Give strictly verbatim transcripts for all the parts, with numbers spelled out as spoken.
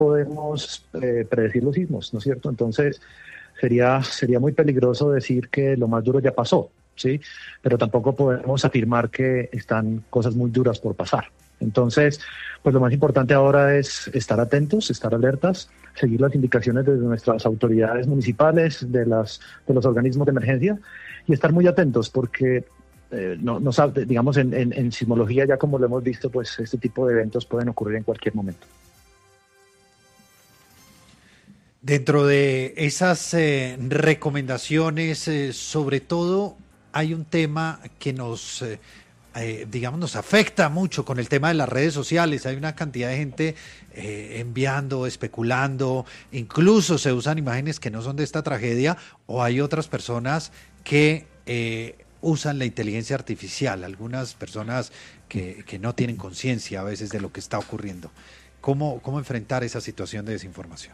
podemos eh, predecir los sismos, ¿no es cierto? Entonces sería, sería muy peligroso decir que lo más duro ya pasó, ¿sí? Pero tampoco podemos afirmar que están cosas muy duras por pasar. Entonces, pues lo más importante ahora es estar atentos, estar alertas, seguir las indicaciones de nuestras autoridades municipales, de, las, de los organismos de emergencia y estar muy atentos porque, eh, no, no sabe, digamos, en, en, en sismología ya como lo hemos visto, pues este tipo de eventos pueden ocurrir en cualquier momento. Dentro de esas eh, recomendaciones, eh, sobre todo hay un tema que nos... Eh, Eh, digamos, nos afecta mucho con el tema de las redes sociales. Hay una cantidad de gente eh, enviando, especulando, incluso se usan imágenes que no son de esta tragedia, o hay otras personas que eh, usan la inteligencia artificial, algunas personas que, que no tienen conciencia a veces de lo que está ocurriendo. ¿Cómo, cómo enfrentar esa situación de desinformación?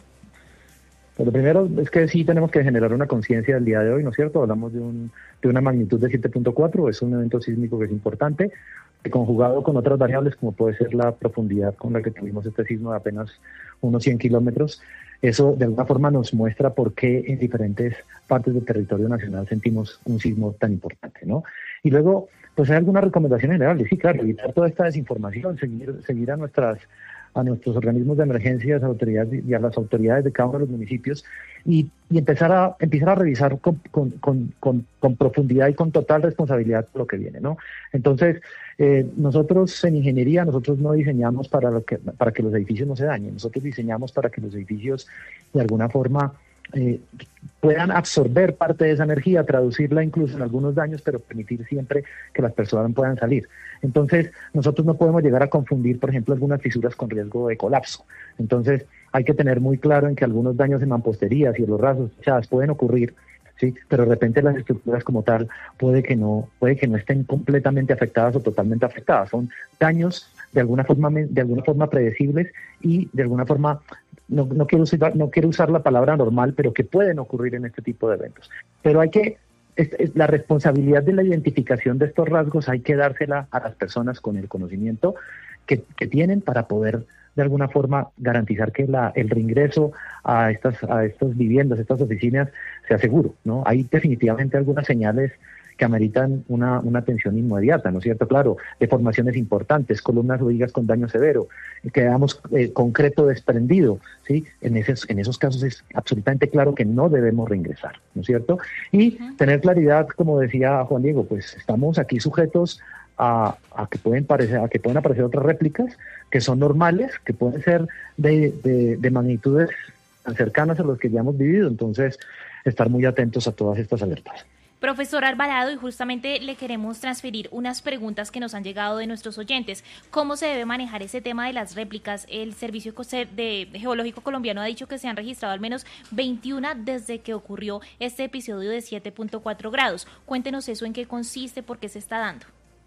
Pues lo primero es que sí tenemos que generar una conciencia del día de hoy, ¿no es cierto? Hablamos de, un, de una magnitud de siete punto cuatro, es un evento sísmico que es importante, que conjugado con otras variables como puede ser la profundidad con la que tuvimos este sismo de apenas unos cien kilómetros, eso de alguna forma nos muestra por qué en diferentes partes del territorio nacional sentimos un sismo tan importante, ¿no? Y luego, pues hay algunas recomendaciones generales, sí, claro, evitar toda esta desinformación, seguir, seguir a nuestras... a nuestros organismos de emergencia, a las autoridades y a las autoridades de cada uno de los municipios y, y empezar a empezar a revisar con, con, con, con, con profundidad y con total responsabilidad lo que viene, ¿no? Entonces, eh, nosotros en ingeniería, nosotros no diseñamos para, lo que, para que los edificios no se dañen, nosotros diseñamos para que los edificios de alguna forma Eh, puedan absorber parte de esa energía, traducirla incluso en algunos daños, pero permitir siempre que las personas puedan salir. Entonces, nosotros no podemos llegar a confundir, por ejemplo, algunas fisuras con riesgo de colapso. Entonces, hay que tener muy claro en que algunos daños en mamposterías y en los rasgos fechadas pueden ocurrir, sí, pero de repente las estructuras como tal puede que no, puede que no estén completamente afectadas o totalmente afectadas. Son daños de alguna forma, de alguna forma predecibles y de alguna forma No, no, quiero usar, no quiero usar la palabra normal, pero que pueden ocurrir en este tipo de eventos. Pero hay que, es, es, la responsabilidad de la identificación de estos rasgos hay que dársela a las personas con el conocimiento que, que tienen para poder de alguna forma garantizar que la, el reingreso a estas, a estas viviendas, a estas oficinas sea seguro, ¿no? Hay definitivamente algunas señales que ameritan una, una atención inmediata, ¿no es cierto? Claro, deformaciones importantes, columnas o vigas con daño severo, quedamos eh, concreto desprendido, ¿sí? En, esos, en esos casos es absolutamente claro que no debemos reingresar, ¿no es cierto? Y uh-huh. tener claridad, como decía Juan Diego, pues estamos aquí sujetos a, a, que pueden parecer, a que pueden aparecer otras réplicas que son normales, que pueden ser de, de, de magnitudes tan cercanas a los que ya hemos vivido, entonces estar muy atentos a todas estas alertas. Profesor Alvarado, y justamente le queremos transferir unas preguntas que nos han llegado de nuestros oyentes. ¿Cómo se debe manejar ese tema de las réplicas? El Servicio de Geológico Colombiano ha dicho que se han registrado al menos veintiuna desde que ocurrió este episodio de siete punto cuatro grados. Cuéntenos eso, en qué consiste, por qué se está dando.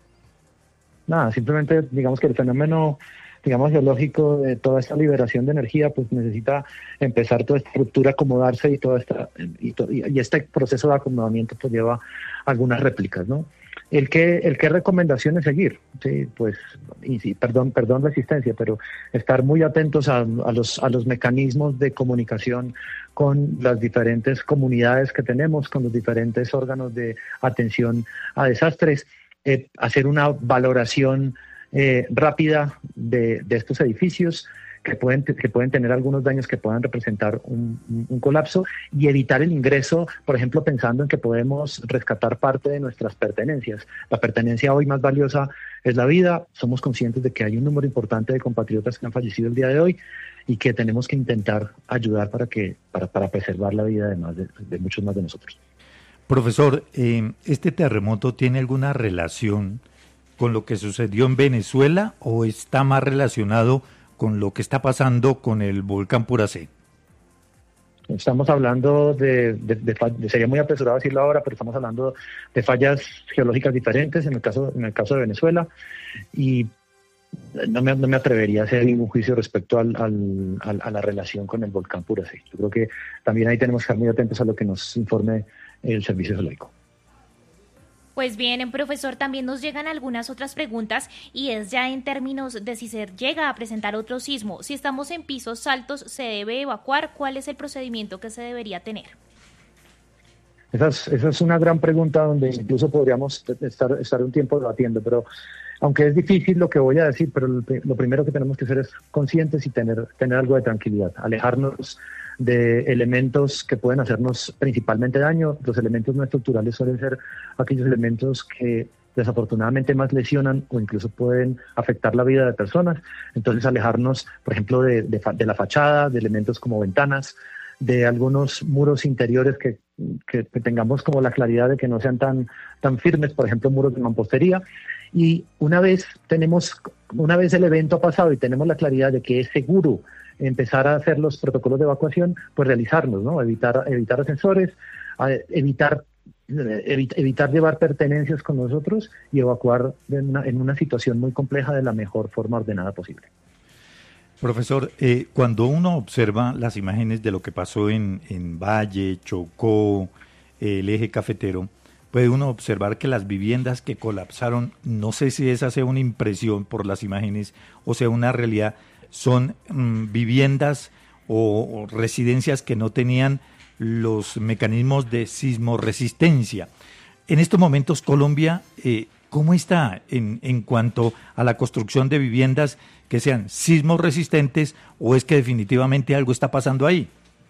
Nada, simplemente digamos que el fenómeno digamos, geológico de toda esta liberación de energía, pues necesita empezar toda esta estructura a acomodarse y toda esta y, to, y este proceso de acomodamiento pues lleva algunas réplicas, ¿no? El que el qué recomendaciones seguir, sí, pues y sí, perdón, perdón la existencia, pero estar muy atentos a, a los a los mecanismos de comunicación con las diferentes comunidades que tenemos, con los diferentes órganos de atención a desastres, eh, hacer una valoración Eh, rápida de, de estos edificios que pueden, que pueden tener algunos daños que puedan representar un, un, un colapso y evitar el ingreso, por ejemplo, pensando en que podemos rescatar parte de nuestras pertenencias. La pertenencia hoy más valiosa es la vida. Somos conscientes de que hay un número importante de compatriotas que han fallecido el día de hoy y que tenemos que intentar ayudar para, que, para, para preservar la vida de, más de, de muchos más de nosotros. Profesor, eh, ¿este terremoto tiene alguna relación con lo que sucedió en Venezuela o está más relacionado con lo que está pasando con el volcán Puracé? Estamos hablando de, de, de, de, sería muy apresurado decirlo ahora, pero estamos hablando de fallas geológicas diferentes en el caso, en el caso de Venezuela, y no me, no me atrevería a hacer ningún juicio respecto al, al, al, a la relación con el volcán Puracé. Yo creo que también ahí tenemos que estar muy atentos a lo que nos informe el Servicio Geológico. Pues bien, profesor, también nos llegan algunas otras preguntas y es ya en términos de si se llega a presentar otro sismo. Si estamos en pisos altos, ¿se debe evacuar? ¿Cuál es el procedimiento que se debería tener? Esa es, esa es una gran pregunta donde incluso podríamos estar, estar un tiempo debatiendo, pero aunque es difícil lo que voy a decir, pero lo, lo primero que tenemos que ser es conscientes y tener, tener algo de tranquilidad, alejarnos de elementos que pueden hacernos principalmente daño. Los elementos no estructurales suelen ser aquellos elementos que desafortunadamente más lesionan o incluso pueden afectar la vida de personas. Entonces alejarnos, por ejemplo, de, de, de la fachada, de elementos como ventanas, de algunos muros interiores que, que, que tengamos como la claridad de que no sean tan, tan firmes, por ejemplo, muros de mampostería. Y una vez tenemos, una vez el evento ha pasado y tenemos la claridad de que es seguro empezar a hacer los protocolos de evacuación, pues realizarlos, ¿no? Evitar, evitar ascensores, evitar, evitar llevar pertenencias con nosotros y evacuar en una, en una situación muy compleja de la mejor forma ordenada posible. Profesor, eh, cuando uno observa las imágenes de lo que pasó en, en Valle, Chocó, eh, el eje cafetero, puede uno observar que las viviendas que colapsaron, no sé si esa sea una impresión por las imágenes o sea una realidad, son mmm, viviendas o, o residencias que no tenían los mecanismos de sismoresistencia. En estos momentos, Colombia, eh, ¿cómo está en, en cuanto a la construcción de viviendas que sean sismorresistentes o es que definitivamente algo está pasando ahí?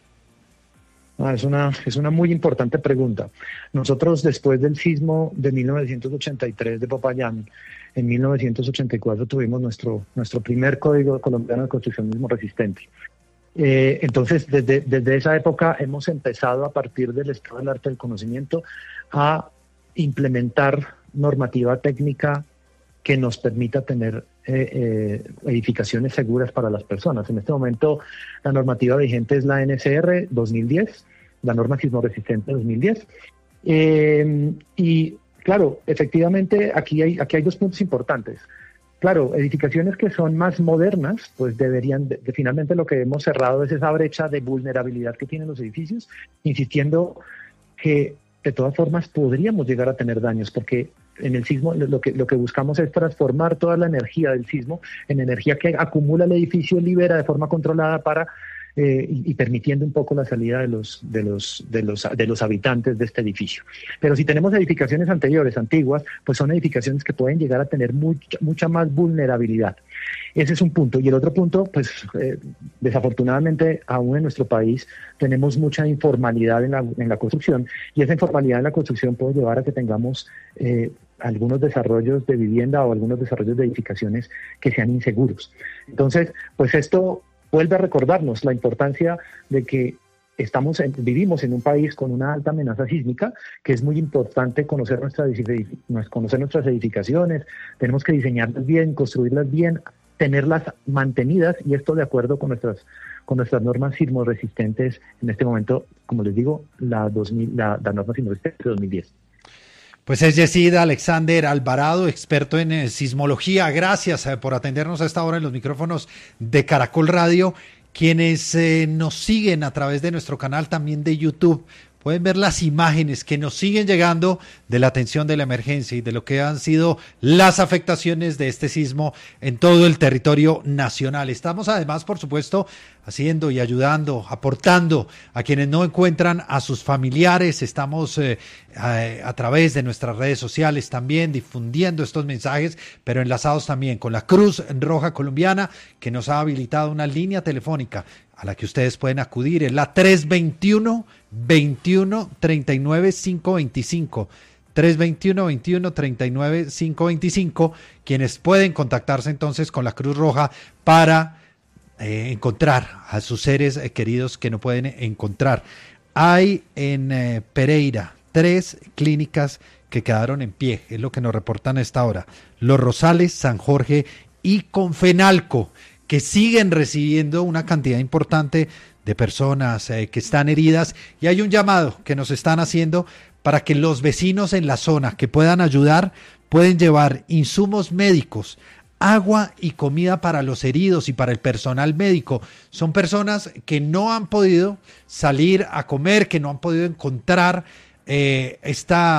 Ah, es una, es una muy importante pregunta. Nosotros, después del sismo de mil novecientos ochenta y tres de Popayán, en mil novecientos ochenta y cuatro tuvimos nuestro, nuestro primer Código Colombiano de Construcción Sismo Resistente. Eh, entonces, desde, desde esa época hemos empezado, a partir del estado del arte del conocimiento, a implementar normativa técnica que nos permita tener eh, eh, edificaciones seguras para las personas. En este momento, la normativa vigente es la N S R dos mil diez, la norma sismo resistente dos mil diez. Eh, y claro, efectivamente, aquí hay, aquí hay dos puntos importantes. Claro, edificaciones que son más modernas, pues deberían, de, de, finalmente lo que hemos cerrado es esa brecha de vulnerabilidad que tienen los edificios, insistiendo que de todas formas podríamos llegar a tener daños, porque en el sismo lo que, lo que buscamos es transformar toda la energía del sismo en energía que acumula el edificio, libera de forma controlada para eh, y, y permitiendo un poco la salida de los, de, los, de, los, de los habitantes de este edificio. Pero si tenemos edificaciones anteriores, antiguas, pues son edificaciones que pueden llegar a tener mucha, mucha más vulnerabilidad. Ese es un punto. Y el otro punto, pues eh, desafortunadamente aún en nuestro país tenemos mucha informalidad en la, en la construcción, y esa informalidad en la construcción puede llevar a que tengamos eh, algunos desarrollos de vivienda o algunos desarrollos de edificaciones que sean inseguros. Entonces, pues esto vuelve a recordarnos la importancia de que estamos en, vivimos en un país con una alta amenaza sísmica, que es muy importante conocer, nuestra, conocer nuestras edificaciones, tenemos que diseñarlas bien, construirlas bien, tenerlas mantenidas, y esto de acuerdo con nuestras con nuestras normas sismorresistentes. En este momento, como les digo, la, dos mil, la, la norma sismorresistente dos mil diez. Pues es Yesida Alexander Alvarado, experto en eh, sismología. Gracias eh, por atendernos a esta hora en los micrófonos de Caracol Radio. Quienes eh, nos siguen a través de nuestro canal también de YouTube pueden ver las imágenes que nos siguen llegando de la atención de la emergencia y de lo que han sido las afectaciones de este sismo en todo el territorio nacional. Estamos además, por supuesto, haciendo y ayudando, aportando a quienes no encuentran a sus familiares. Estamos eh, a, a través de nuestras redes sociales también difundiendo estos mensajes, pero enlazados también con la Cruz Roja Colombiana, que nos ha habilitado una línea telefónica a la que ustedes pueden acudir. Es la tres veintiuno, veintiuno, treinta y nueve, quinientos veinticinco. tres veintiuno, veintiuno, treinta y nueve, quinientos veinticinco, quienes pueden contactarse entonces con la Cruz Roja para eh, encontrar a sus seres eh, queridos que no pueden encontrar. Hay en eh, Pereira tres clínicas que quedaron en pie, es lo que nos reportan a esta hora. Los Rosales, San Jorge y Confenalco, que siguen recibiendo una cantidad importante de personas eh, que están heridas, y hay un llamado que nos están haciendo para que los vecinos en la zona que puedan ayudar, pueden llevar insumos médicos, agua y comida para los heridos y para el personal médico. Son personas que no han podido salir a comer, que no han podido encontrar eh, esta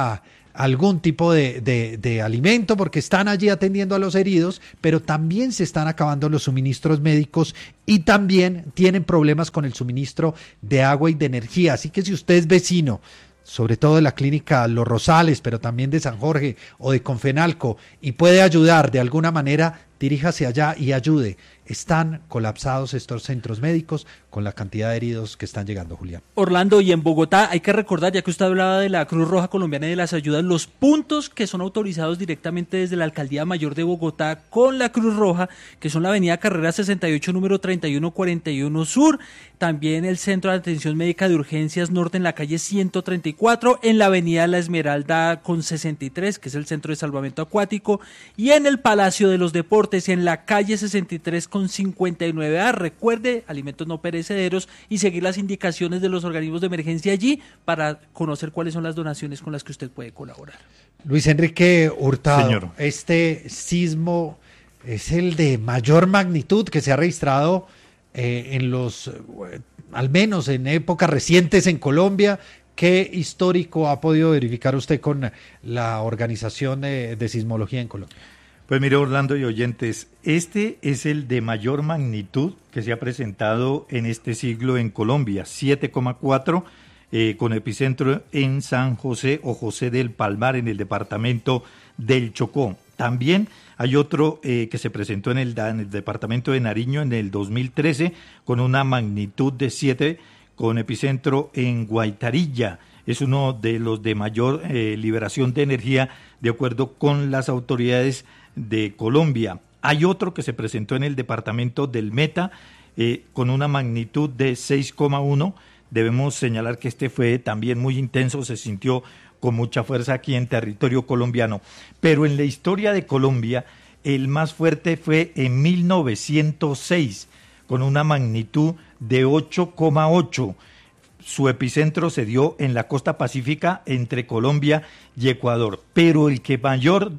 algún tipo de, de, de alimento porque están allí atendiendo a los heridos, pero también se están acabando los suministros médicos y también tienen problemas con el suministro de agua y de energía. Así que si usted es vecino, sobre todo de la clínica Los Rosales, pero también de San Jorge o de Confenalco, y puede ayudar de alguna manera, diríjase allá y ayude. Están colapsados estos centros médicos con la cantidad de heridos que están llegando, Julián. Orlando, y en Bogotá hay que recordar, ya que usted hablaba de la Cruz Roja Colombiana y de las ayudas, los puntos que son autorizados directamente desde la Alcaldía Mayor de Bogotá con la Cruz Roja, que son la avenida Carrera sesenta y ocho, número treinta y uno cuarenta y uno Sur, también el Centro de Atención Médica de Urgencias Norte en la calle ciento treinta y cuatro, en la avenida La Esmeralda con sesenta y tres, que es el Centro de Salvamento Acuático, y en el Palacio de los Deportes, en la calle sesenta y tres con cincuenta y nueve A. Recuerde, alimentos no perecederos y seguir las indicaciones de los organismos de emergencia allí para conocer cuáles son las donaciones con las que usted puede colaborar. Luis Enrique Hurtado, Señor. Este sismo es el de mayor magnitud que se ha registrado eh, en los, eh, al menos en épocas recientes en Colombia. ¿Qué histórico ha podido verificar usted con la Organización de, de Sismología en Colombia? Pues mire, Orlando y oyentes, este es el de mayor magnitud que se ha presentado en este siglo en Colombia, siete coma cuatro, eh, con epicentro en San José o José del Palmar, en el departamento del Chocó. También hay otro eh, que se presentó en el, en el departamento de Nariño en el dos mil trece, con una magnitud de siete, con epicentro en Guaitarilla. Es uno de los de mayor eh, liberación de energía, de acuerdo con las autoridades de Colombia. Hay otro que se presentó en el departamento del Meta eh, con una magnitud de seis coma uno. Debemos señalar que este fue también muy intenso, se sintió con mucha fuerza aquí en territorio colombiano. Pero en la historia de Colombia, el más fuerte fue en mil novecientos seis, con una magnitud de ocho coma ocho. Su epicentro se dio en la costa pacífica entre Colombia y Ecuador. Pero el que mayor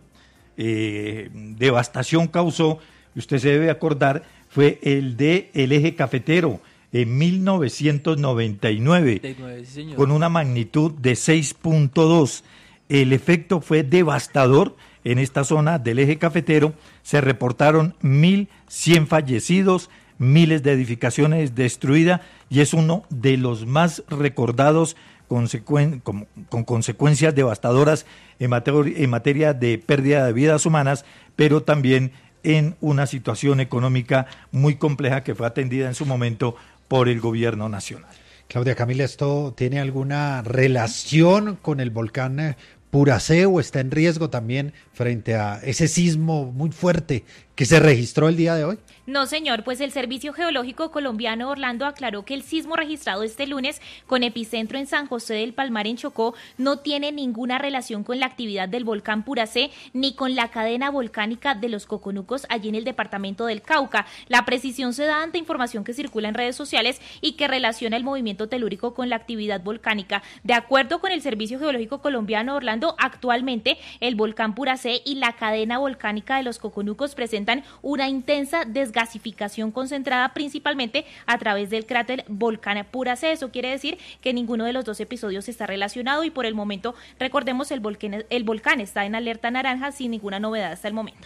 Eh, devastación causó, usted se debe acordar, fue el de el eje cafetero en mil novecientos noventa y nueve, sí, con una magnitud de seis punto dos. El efecto fue devastador en esta zona del eje cafetero. Se reportaron mil cien fallecidos, miles de edificaciones destruidas, y es uno de los más recordados Consecuen, con, con consecuencias devastadoras en materia, en materia de pérdida de vidas humanas, pero también en una situación económica muy compleja que fue atendida en su momento por el gobierno nacional. Claudia Camila, ¿esto tiene alguna relación con el volcán Puracé o está en riesgo también frente a ese sismo muy fuerte que se registró el día de hoy? No, señor, pues el Servicio Geológico Colombiano, Orlando, aclaró que el sismo registrado este lunes con epicentro en San José del Palmar, en Chocó, no tiene ninguna relación con la actividad del volcán Puracé ni con la cadena volcánica de los Coconucos allí en el departamento del Cauca. La precisión se da ante información que circula en redes sociales y que relaciona el movimiento telúrico con la actividad volcánica. De acuerdo con el Servicio Geológico Colombiano, Orlando, actualmente el volcán Puracé y la cadena volcánica de los Coconucos presentan una intensa desgasificación gasificación concentrada principalmente a través del cráter volcán Puracé. Eso quiere decir que ninguno de los dos episodios está relacionado y por el momento, recordemos, el volcán, el volcán está en alerta naranja sin ninguna novedad hasta el momento.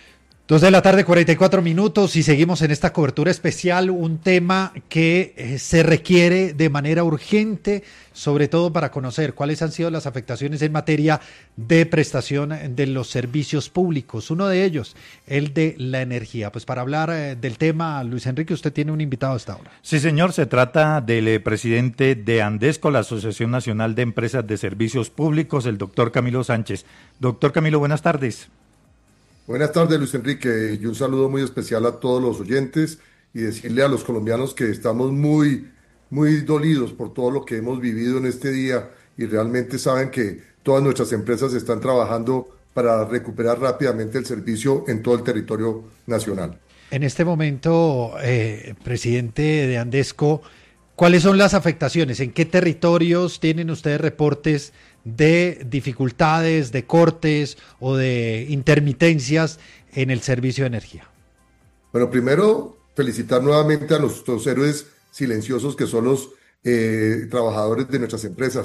Dos de la tarde, cuarenta y cuatro minutos, y seguimos en esta cobertura especial, un tema que eh, se requiere de manera urgente, sobre todo para conocer cuáles han sido las afectaciones en materia de prestación de los servicios públicos. Uno de ellos, el de la energía. Pues para hablar eh, del tema, Luis Enrique, usted tiene un invitado hasta ahora. Sí, señor, se trata del eh, presidente de Andesco, la Asociación Nacional de Empresas de Servicios Públicos, el doctor Camilo Sánchez. Doctor Camilo, buenas tardes. Buenas tardes, Luis Enrique, y un saludo muy especial a todos los oyentes y decirle a los colombianos que estamos muy, muy dolidos por todo lo que hemos vivido en este día y realmente saben que todas nuestras empresas están trabajando para recuperar rápidamente el servicio en todo el territorio nacional. En este momento, eh, presidente de Andesco, ¿cuáles son las afectaciones? ¿En qué territorios tienen ustedes reportes de dificultades, de cortes o de intermitencias en el servicio de energía? Bueno, primero felicitar nuevamente a nuestros héroes silenciosos que son los eh, trabajadores de nuestras empresas,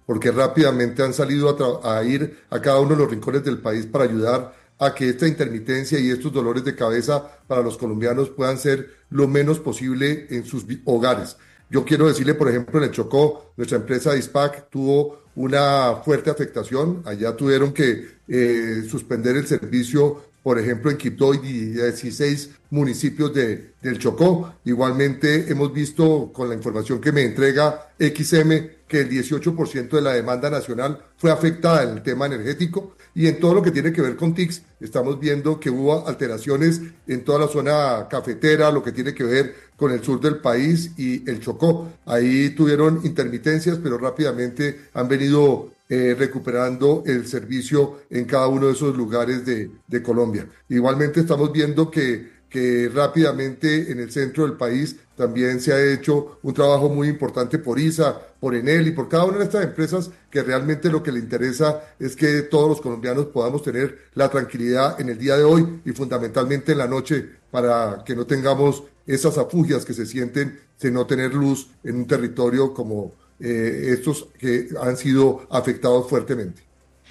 porque rápidamente han salido a, a ir a cada uno de los rincones del país para ayudar a que esta intermitencia y estos dolores de cabeza para los colombianos puedan ser lo menos posible en sus hogares. Yo quiero decirle, por ejemplo, en el Chocó, nuestra empresa Dispac tuvo una fuerte afectación. Allá tuvieron que eh, suspender el servicio, por ejemplo, en Quibdó y dieciséis municipios de, del Chocó. Igualmente hemos visto con la información que me entrega X M que el dieciocho por ciento de la demanda nacional fue afectada en el tema energético, y en todo lo que tiene que ver con T I C S estamos viendo que hubo alteraciones en toda la zona cafetera, lo que tiene que ver con el sur del país y el Chocó. Ahí tuvieron intermitencias, pero rápidamente han venido eh, recuperando el servicio en cada uno de esos lugares de, de Colombia. Igualmente estamos viendo que que rápidamente en el centro del país también se ha hecho un trabajo muy importante por I S A, por Enel y por cada una de estas empresas, que realmente lo que le interesa es que todos los colombianos podamos tener la tranquilidad en el día de hoy y fundamentalmente en la noche, para que no tengamos esas afugias que se sienten de no tener luz en un territorio como eh, estos que han sido afectados fuertemente.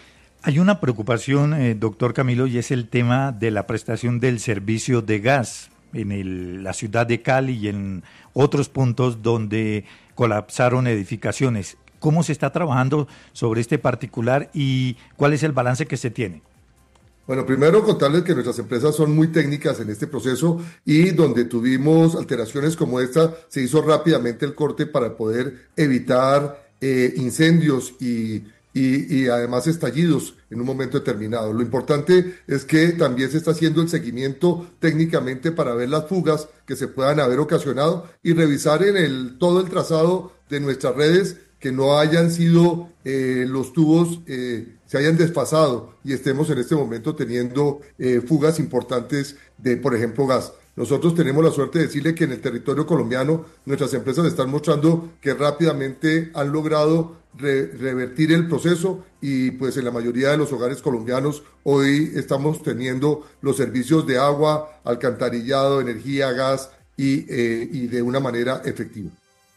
Hay una preocupación, eh, doctor Camilo, y es el tema de la prestación del servicio de gas en el, la ciudad de Cali y en otros puntos donde colapsaron edificaciones. ¿Cómo se está trabajando sobre este particular y cuál es el balance que se tiene? Bueno, primero contarles que nuestras empresas son muy técnicas en este proceso, y donde tuvimos alteraciones como esta, se hizo rápidamente el corte para poder evitar eh, incendios y Y, y además estallidos en un momento determinado. Lo importante es que también se está haciendo el seguimiento técnicamente para ver las fugas que se puedan haber ocasionado y revisar en el, todo el trazado de nuestras redes que no hayan sido eh, los tubos, eh, se hayan desfasado y estemos en este momento teniendo eh, fugas importantes de, por ejemplo, gas. Nosotros tenemos la suerte de decirle que en el territorio colombiano nuestras empresas están mostrando que rápidamente han logrado re- revertir el proceso, y pues en la mayoría de los hogares colombianos hoy estamos teniendo los servicios de agua, alcantarillado, energía, gas y, eh, y de una manera efectiva.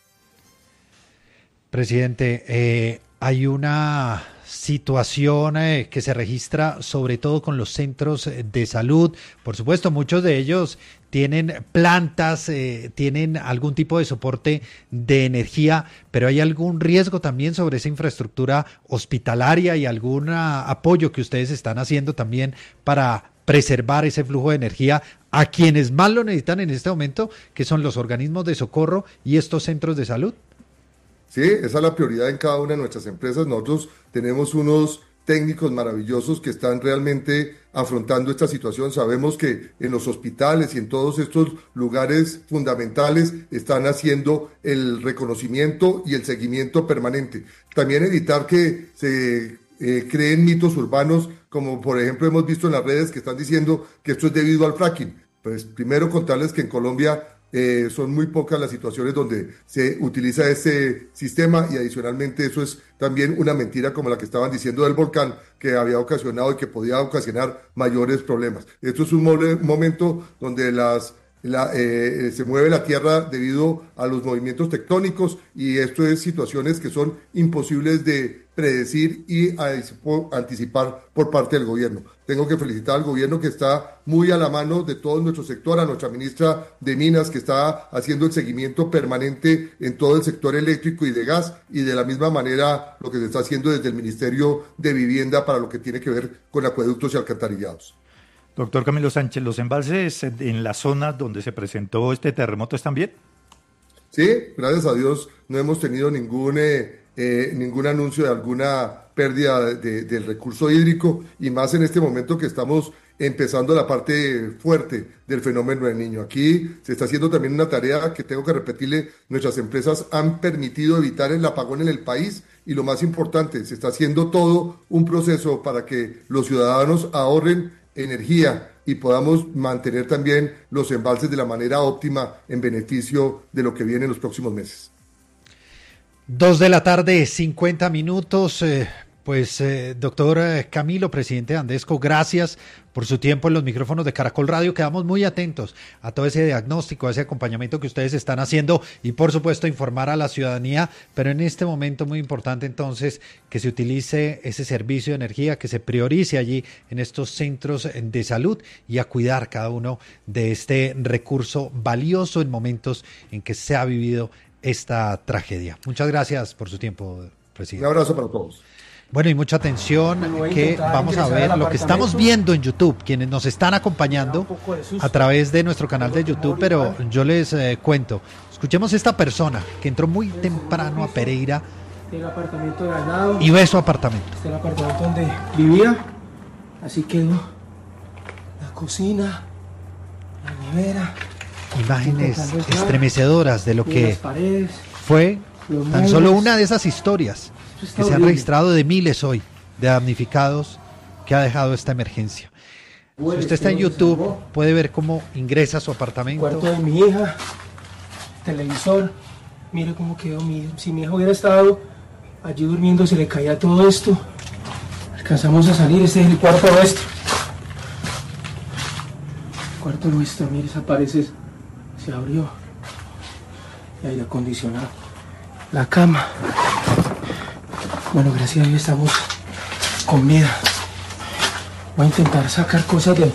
Presidente, eh, hay una situación eh, que se registra sobre todo con los centros de salud. Por supuesto, muchos de ellos tienen plantas, eh, tienen algún tipo de soporte de energía, pero hay algún riesgo también sobre esa infraestructura hospitalaria y algún apoyo que ustedes están haciendo también para preservar ese flujo de energía a quienes más lo necesitan en este momento, que son los organismos de socorro y estos centros de salud. Sí, esa es la prioridad en cada una de nuestras empresas. Nosotros tenemos unos técnicos maravillosos que están realmente afrontando esta situación. Sabemos que en los hospitales y en todos estos lugares fundamentales están haciendo el reconocimiento y el seguimiento permanente. También evitar que se eh, creen mitos urbanos, como por ejemplo hemos visto en las redes que están diciendo que esto es debido al fracking. Pues primero contarles que en Colombia Eh, son muy pocas las situaciones donde se utiliza ese sistema, y adicionalmente eso es también una mentira como la que estaban diciendo del volcán, que había ocasionado y que podía ocasionar mayores problemas. Esto es un mo- momento donde las La, eh, se mueve la tierra debido a los movimientos tectónicos, y esto es situaciones que son imposibles de predecir y anticipar por parte del gobierno. Tengo que felicitar al gobierno, que está muy a la mano de todo nuestro sector, a nuestra ministra de Minas, que está haciendo el seguimiento permanente en todo el sector eléctrico y de gas, y de la misma manera lo que se está haciendo desde el Ministerio de Vivienda para lo que tiene que ver con acueductos y alcantarillados. Doctor Camilo Sánchez, ¿los embalses en la zona donde se presentó este terremoto están bien? Sí, gracias a Dios no hemos tenido ningún, eh, eh, ningún anuncio de alguna pérdida de, de, del recurso hídrico, y más en este momento que estamos empezando la parte fuerte del fenómeno del Niño. Aquí se está haciendo también una tarea que tengo que repetirle, nuestras empresas han permitido evitar el apagón en el país, y lo más importante, se está haciendo todo un proceso para que los ciudadanos ahorren energía y podamos mantener también los embalses de la manera óptima en beneficio de lo que viene en los próximos meses. Dos de la tarde, cincuenta minutos. Eh, Pues, eh, doctor Camilo, presidente de Andesco, gracias por su tiempo en los micrófonos de Caracol Radio. Quedamos muy atentos a todo ese diagnóstico, a ese acompañamiento que ustedes están haciendo y, por supuesto, informar a la ciudadanía. Pero en este momento muy importante, entonces, que se utilice ese servicio de energía, que se priorice allí en estos centros de salud y a cuidar cada uno de este recurso valioso en momentos en que se ha vivido esta tragedia. Muchas gracias por su tiempo, presidente. Un abrazo para todos. Bueno, y mucha atención, que vamos a ver lo que estamos viendo en YouTube, quienes nos están acompañando a través de nuestro canal de YouTube, pero yo les eh, cuento, escuchemos esta persona que entró muy temprano a Pereira el apartamento de al lado, y ve su apartamento. este es el apartamento donde vivía, así quedó la cocina, la nevera. Imágenes estremecedoras de lo que paredes, fue tan solo una de esas historias que se han registrado de miles hoy, de damnificados que ha dejado esta emergencia. Si usted está en YouTube, puede ver cómo ingresa a su apartamento. Cuarto de mi hija, televisor, mire cómo quedó mi hija. Si mi hija hubiera estado allí durmiendo, se le caía todo esto. Alcanzamos a salir, este es el cuarto nuestro. El cuarto nuestro, mire, esa pared se, se abrió. Y aire acondicionado. La cama. Bueno, gracias a Dios estamos con vida. Voy a intentar sacar cosas de,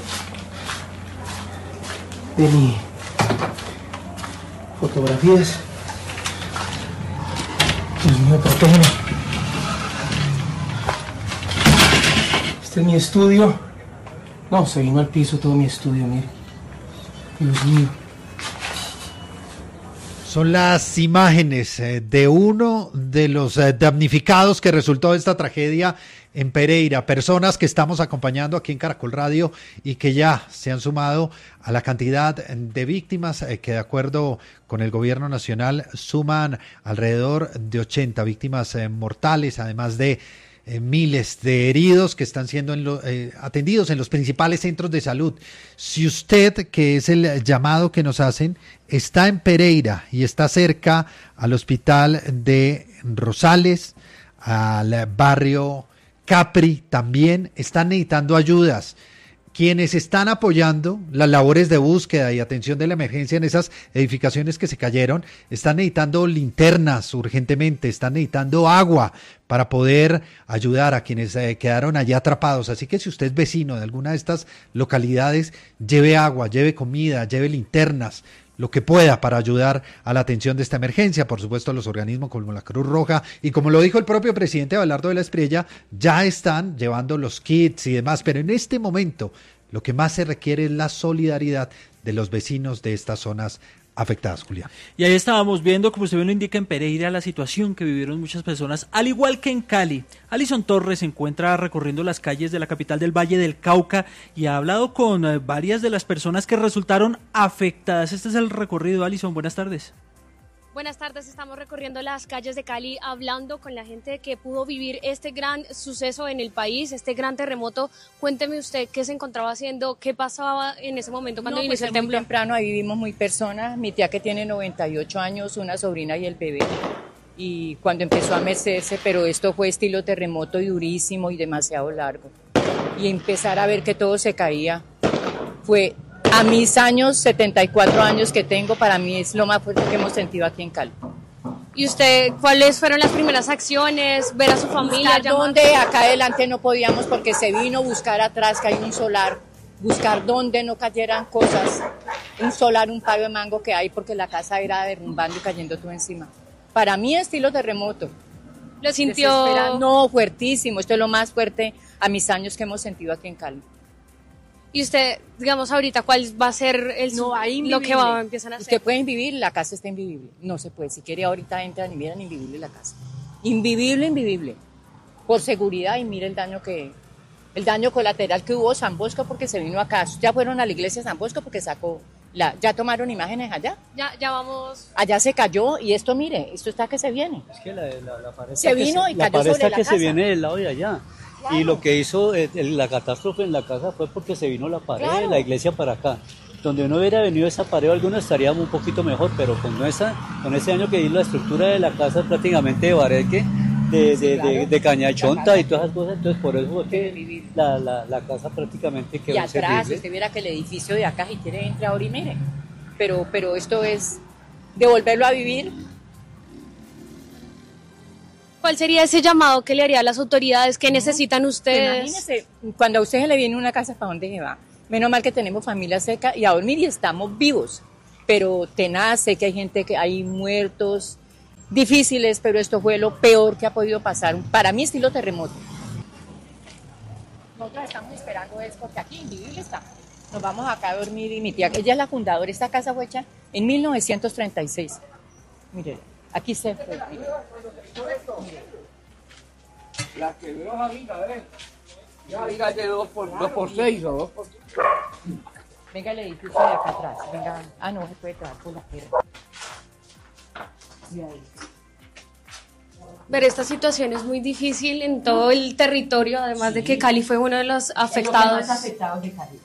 de mi fotografías. Dios mío, protégeme. Este es mi estudio. No, se vino al piso todo mi estudio, mire. Dios mío. Son las imágenes eh, de uno de los eh, damnificados que resultó de esta tragedia en Pereira, personas que estamos acompañando aquí en Caracol Radio y que ya se han sumado a la cantidad de víctimas eh, que de acuerdo con el gobierno nacional suman alrededor de ochenta víctimas eh, mortales, además de Eh, miles de heridos que están siendo en lo, eh, atendidos en los principales centros de salud. Si usted, que es el llamado que nos hacen, está en Pereira y está cerca al hospital de Rosales, al barrio Capri, también están necesitando ayudas. Quienes están apoyando las labores de búsqueda y atención de la emergencia en esas edificaciones que se cayeron, están necesitando linternas urgentemente, están necesitando agua para poder ayudar a quienes eh, quedaron allí atrapados. Así que si usted es vecino de alguna de estas localidades, lleve agua, lleve comida, lleve linternas, lo que pueda para ayudar a la atención de esta emergencia. Por supuesto, los organismos como la Cruz Roja y como lo dijo el propio presidente Abelardo de la Espriella, ya están llevando los kits y demás, pero en este momento lo que más se requiere es la solidaridad de los vecinos de estas zonas afectadas, Julián. Y ahí estábamos viendo, como usted bien lo indica, en Pereira, la situación que vivieron muchas personas, al igual que en Cali. Alison Torres se encuentra recorriendo las calles de la capital del Valle del Cauca y ha hablado con eh, varias de las personas que resultaron afectadas. Este es el recorrido. Alison, buenas tardes. Buenas tardes, estamos recorriendo las calles de Cali hablando con la gente que pudo vivir este gran suceso en el país, este gran terremoto. Cuénteme usted qué se encontraba haciendo, qué pasaba en ese momento cuando no, inició pues el temblor. Muy temprano, ahí vivimos muy personas, mi tía que tiene noventa y ocho años, una sobrina y el bebé. Y cuando empezó a mecerse, pero esto fue estilo terremoto y durísimo y demasiado largo. Y empezar a ver que todo se caía fue... A mis años, setenta y cuatro años que tengo, para mí es lo más fuerte que hemos sentido aquí en Cali. ¿Y usted cuáles fueron las primeras acciones? ¿Ver a su familia? Buscar dónde, acá adelante no podíamos porque se vino, buscar atrás que hay un solar, buscar dónde no cayeran cosas, un solar, un palo de mango que hay porque la casa era derrumbando y cayendo todo encima. Para mí estilo terremoto. ¿Lo sintió? No, fuertísimo, esto es lo más fuerte a mis años que hemos sentido aquí en Cali. Y usted, digamos ahorita, ¿cuál va a ser el no, lo que va a empezar a hacer? Usted puede vivir, la casa está invivible. No se puede. Si quiere ahorita entran y miran invivible la casa. Invivible, invivible. Por seguridad y mire el daño que, el daño colateral que hubo San Bosco porque se vino acá. Ya fueron a la iglesia San Bosco porque sacó la, ya tomaron imágenes allá. Ya, ya vamos. Allá se cayó y esto mire, esto está que se viene. Es que la, la, la pared se vino se, y cayó la pared sobre está la que casa. Se viene del lado de allá. Claro. Y lo que hizo eh, la catástrofe en la casa fue porque se vino la pared claro. de la iglesia para acá. Donde no hubiera venido esa pared, algunos estaríamos un poquito mejor, pero con esa, con ese daño que hizo la estructura de la casa prácticamente de Bareque, de, de, de, de caña chonta y todas esas cosas, entonces por eso fue que la, la, la casa prácticamente quedó y atrás, inservible. si usted viera que el edificio de acá, si quiere, entra ahora y mire, pero, pero esto es devolverlo a vivir. ¿Cuál sería ese llamado que le haría a las autoridades? ¿Qué necesitan ustedes? Imagínese, cuando a usted se le viene una casa, ¿para dónde se va? Menos mal que tenemos familia cerca y a dormir y estamos vivos, pero tenaz, sé que hay gente, que hay muertos, difíciles, pero esto fue lo peor que ha podido pasar, para mí estilo terremoto. Nosotros estamos esperando es porque aquí invivible está. Nos vamos acá a dormir y mi tía, ella es la fundadora, esta casa fue hecha en mil novecientos treinta y seis. Mire, aquí se fue. La que veo amiga, ¿eh? Ya dígale dos por, dos por seis o dos por... Venga el edificio de acá atrás, venga. Ah, no, se puede traer por la piedra. Y ahí. Ver esta situación es muy difícil en todo el territorio, además sí. de que Cali fue uno de los afectados. Es lo más afectados de Cali.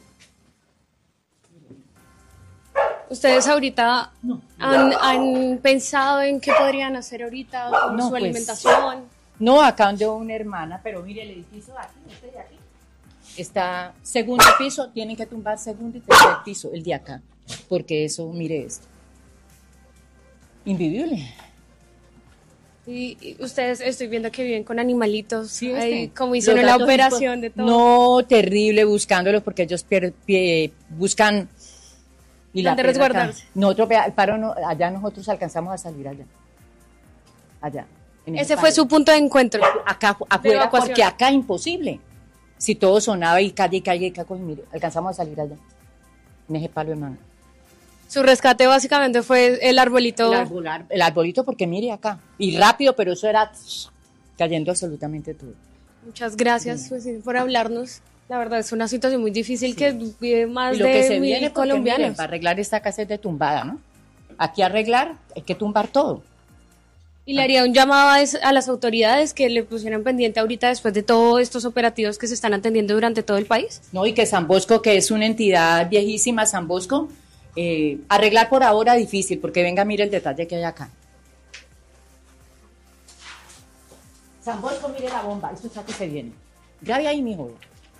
¿Ustedes ahorita no. han, han pensado en qué podrían hacer ahorita con no, su pues, alimentación? No, acá donde una hermana, pero mire el edificio de aquí, este de aquí. Está segundo piso, tienen que tumbar segundo y tercer piso, el de acá, porque eso, mire esto, invivible. Y, y ustedes, estoy viendo que viven con animalitos, sí, ahí, como hicieron la operación de todo. No, terrible, buscándolos porque ellos pier, pier, buscan... Y ¿Dónde resguardarse? Nosotros, paro, no, allá nosotros alcanzamos a salir allá, allá. Ese fue su punto de encuentro. Acá, afuera, porque acá imposible. Si todo sonaba y calle y calle y calle, mire, alcanzamos a salir allá, en ese palo de mango. Su rescate básicamente fue el arbolito. El, arbolar, el arbolito, porque mire acá, y rápido, pero eso era cayendo absolutamente todo. Muchas gracias pues, por hablarnos. La verdad es una situación muy difícil sí. que vive más y lo de que se mil viene colombianos. Miren, para arreglar esta casa es de tumbada, ¿no? Aquí arreglar, hay que tumbar todo. Y le haría un llamado a, es, a las autoridades que le pusieran pendiente ahorita después de todos estos operativos que se están atendiendo durante todo el país. No, y que San Bosco, que es una entidad viejísima, San Bosco, eh, arreglar por ahora difícil, porque venga, mire el detalle que hay acá. San Bosco, mire la bomba, esto está que se viene. Grabe ahí, mijo.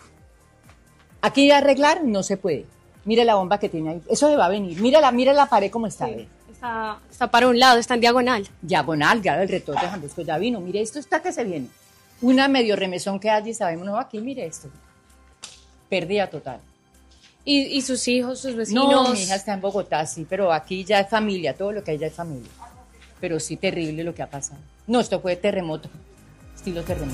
Aquí arreglar no se puede. Mire la bomba que tiene ahí, eso se va a venir. Mire la, mire la pared como está. Sí. Está, está para un lado, está en diagonal. Diagonal, claro, el retorno de San Bosco ya vino. Mire, esto está que se viene. Una medio remesón que hay y sabemos, no, aquí, mire esto. Pérdida total. ¿Y, y sus hijos, sus vecinos? No, mi hija está en Bogotá, sí, pero aquí ya es familia, todo lo que hay ya es familia. Pero sí, terrible lo que ha pasado. No, esto fue terremoto, estilo terremoto.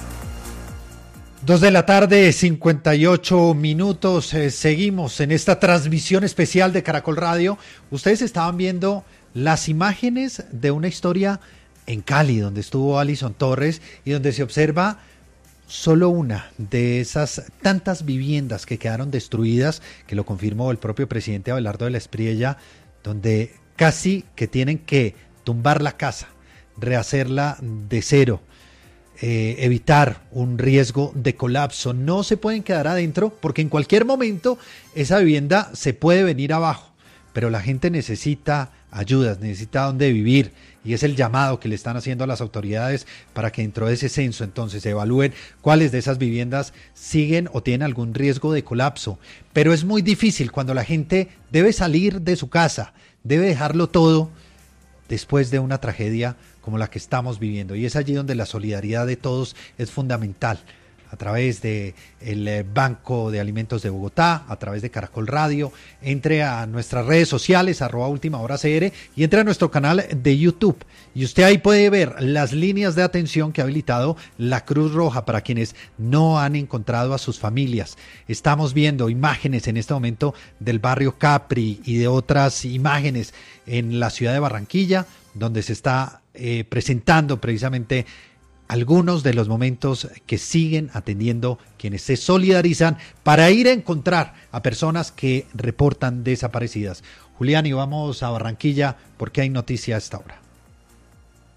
Dos de la tarde, cincuenta y ocho minutos. Eh, seguimos en esta transmisión especial de Caracol Radio. Ustedes estaban viendo las imágenes de una historia en Cali, donde estuvo Alison Torres y donde se observa solo una de esas tantas viviendas que quedaron destruidas, que lo confirmó el propio presidente Abelardo de la Espriella, donde casi que tienen que tumbar la casa, rehacerla de cero. Eh, evitar un riesgo de colapso. No se pueden quedar adentro porque en cualquier momento esa vivienda se puede venir abajo, pero la gente necesita ayudas, necesita dónde vivir y es el llamado que le están haciendo a las autoridades para que dentro de ese censo entonces se evalúen cuáles de esas viviendas siguen o tienen algún riesgo de colapso. Pero es muy difícil cuando la gente debe salir de su casa, debe dejarlo todo después de una tragedia como la que estamos viviendo, y es allí donde la solidaridad de todos es fundamental, a través de el Banco de Alimentos de Bogotá, a través de Caracol Radio. Entre a nuestras redes sociales, arroba Última Hora C R, y entre a nuestro canal de YouTube, y usted ahí puede ver las líneas de atención que ha habilitado la Cruz Roja para quienes no han encontrado a sus familias. Estamos viendo imágenes en este momento del barrio Capri y de otras imágenes en la ciudad de Barranquilla, donde se está eh, presentando precisamente algunos de los momentos que siguen atendiendo quienes se solidarizan para ir a encontrar a personas que reportan desaparecidas. Julián, y vamos a Barranquilla porque hay noticia a esta hora.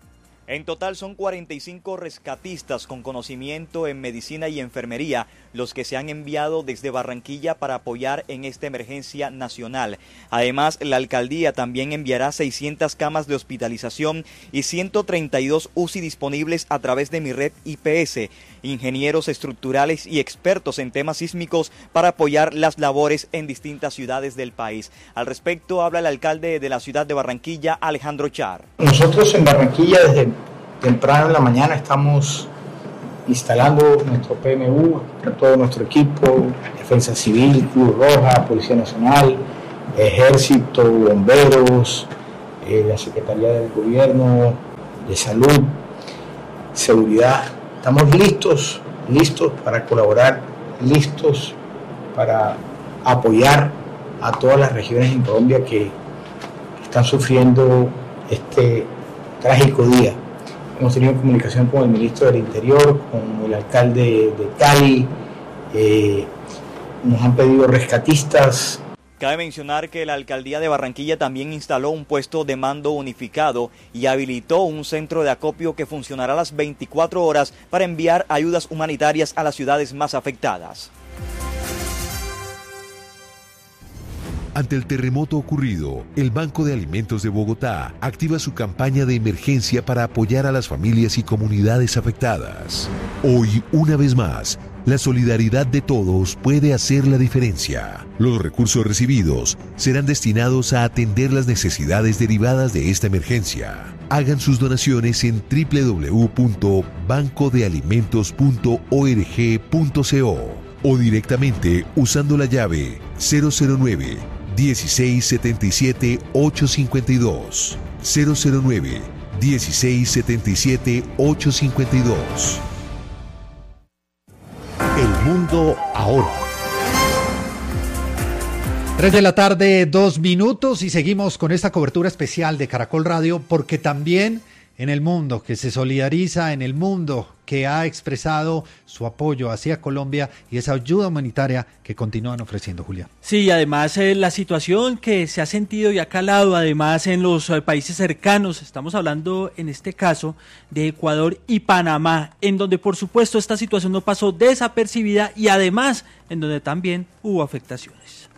En total son cuarenta y cinco rescatistas con conocimiento en medicina y enfermería los que se han enviado desde Barranquilla para apoyar en esta emergencia nacional. Además, la alcaldía también enviará seiscientas camas de hospitalización y ciento treinta y dos U C I disponibles a través de Mi Red I P S, ingenieros estructurales y expertos en temas sísmicos para apoyar las labores en distintas ciudades del país. Al respecto habla el alcalde de la ciudad de Barranquilla, Alejandro Char. Nosotros en Barranquilla desde temprano en la mañana estamos instalando nuestro P M U, todo nuestro equipo, Defensa Civil, Cruz Roja, Policía Nacional, Ejército, Bomberos, eh, la Secretaría del Gobierno, de Salud, Seguridad. Estamos listos, listos para colaborar, listos para apoyar a todas las regiones en Colombia que están sufriendo este trágico día. Hemos tenido comunicación con el ministro del Interior, con el alcalde de Cali, eh, nos han pedido rescatistas. Cabe mencionar que la alcaldía de Barranquilla también instaló un puesto de mando unificado y habilitó un centro de acopio que funcionará las veinticuatro horas para enviar ayudas humanitarias a las ciudades más afectadas. Ante el terremoto ocurrido, el Banco de Alimentos de Bogotá activa su campaña de emergencia para apoyar a las familias y comunidades afectadas. Hoy, una vez más, la solidaridad de todos puede hacer la diferencia. Los recursos recibidos serán destinados a atender las necesidades derivadas de esta emergencia. Hagan sus donaciones en doble u doble u doble u punto banco de alimentos punto org punto co o directamente usando la llave cero cero nueve, dieciséis setenta y siete, ochocientos cincuenta y dos. cero cero nueve, dieciséis setenta y siete, ochocientos cincuenta y dos. El mundo ahora. Tres de la tarde, dos minutos y seguimos con esta cobertura especial de Caracol Radio porque también en el mundo que se solidariza, en el mundo que ha expresado su apoyo hacia Colombia y esa ayuda humanitaria que continúan ofreciendo, Julián. Sí, además eh, la situación que se ha sentido y ha calado además en los eh, países cercanos, estamos hablando en este caso de Ecuador y Panamá, en donde por supuesto esta situación no pasó desapercibida y además en donde también hubo afectaciones.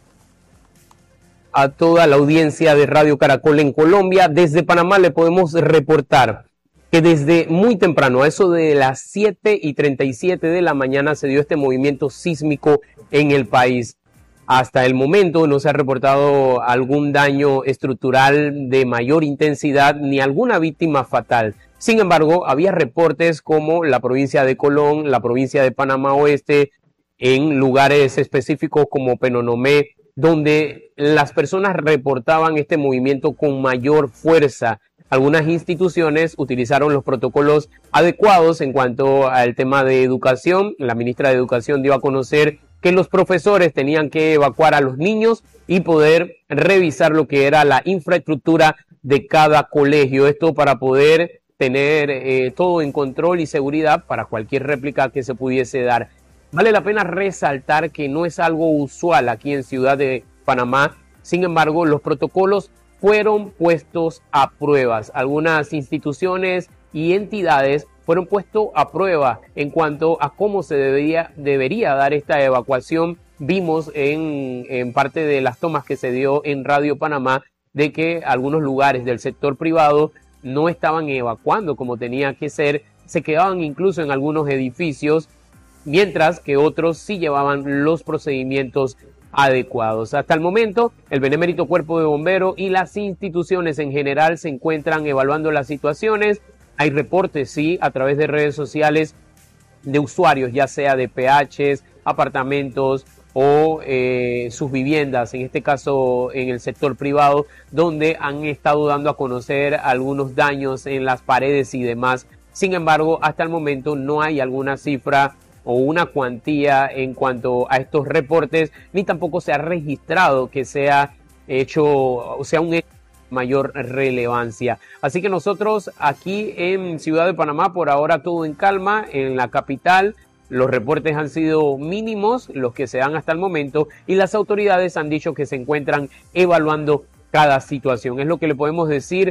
A toda la audiencia de Radio Caracol en Colombia, desde Panamá le podemos reportar que desde muy temprano, a eso de las siete y treinta y siete de la mañana, se dio este movimiento sísmico en el país. Hasta el momento no se ha reportado algún daño estructural de mayor intensidad ni alguna víctima fatal. Sin embargo, había reportes como la provincia de Colón, la provincia de Panamá Oeste, en lugares específicos como Penonomé, donde las personas reportaban este movimiento con mayor fuerza. Algunas instituciones utilizaron los protocolos adecuados en cuanto al tema de educación. La ministra de Educación dio a conocer que los profesores tenían que evacuar a los niños y poder revisar lo que era la infraestructura de cada colegio. Esto para poder tener eh, todo en control y seguridad para cualquier réplica que se pudiese dar. Vale la pena resaltar que no es algo usual aquí en Ciudad de Panamá. Sin embargo, los protocolos fueron puestos a pruebas. Algunas instituciones y entidades fueron puestos a prueba en cuanto a cómo se debería, debería dar esta evacuación. Vimos en, en parte de las tomas que se dio en Radio Panamá de que algunos lugares del sector privado no estaban evacuando como tenía que ser, se quedaban incluso en algunos edificios, mientras que otros sí llevaban los procedimientos adecuados. Hasta el momento, el Benemérito Cuerpo de Bomberos y las instituciones en general se encuentran evaluando las situaciones. Hay reportes, sí, a través de redes sociales de usuarios, ya sea de P Hs, apartamentos o eh, sus viviendas, en este caso en el sector privado, donde han estado dando a conocer algunos daños en las paredes y demás. Sin embargo, hasta el momento no hay alguna cifra o una cuantía en cuanto a estos reportes, ni tampoco se ha registrado que sea hecho, o sea, un hecho de mayor relevancia. Así que nosotros aquí en Ciudad de Panamá, por ahora todo en calma, en la capital, los reportes han sido mínimos, los que se dan hasta el momento, y las autoridades han dicho que se encuentran evaluando cada situación. Es lo que le podemos decir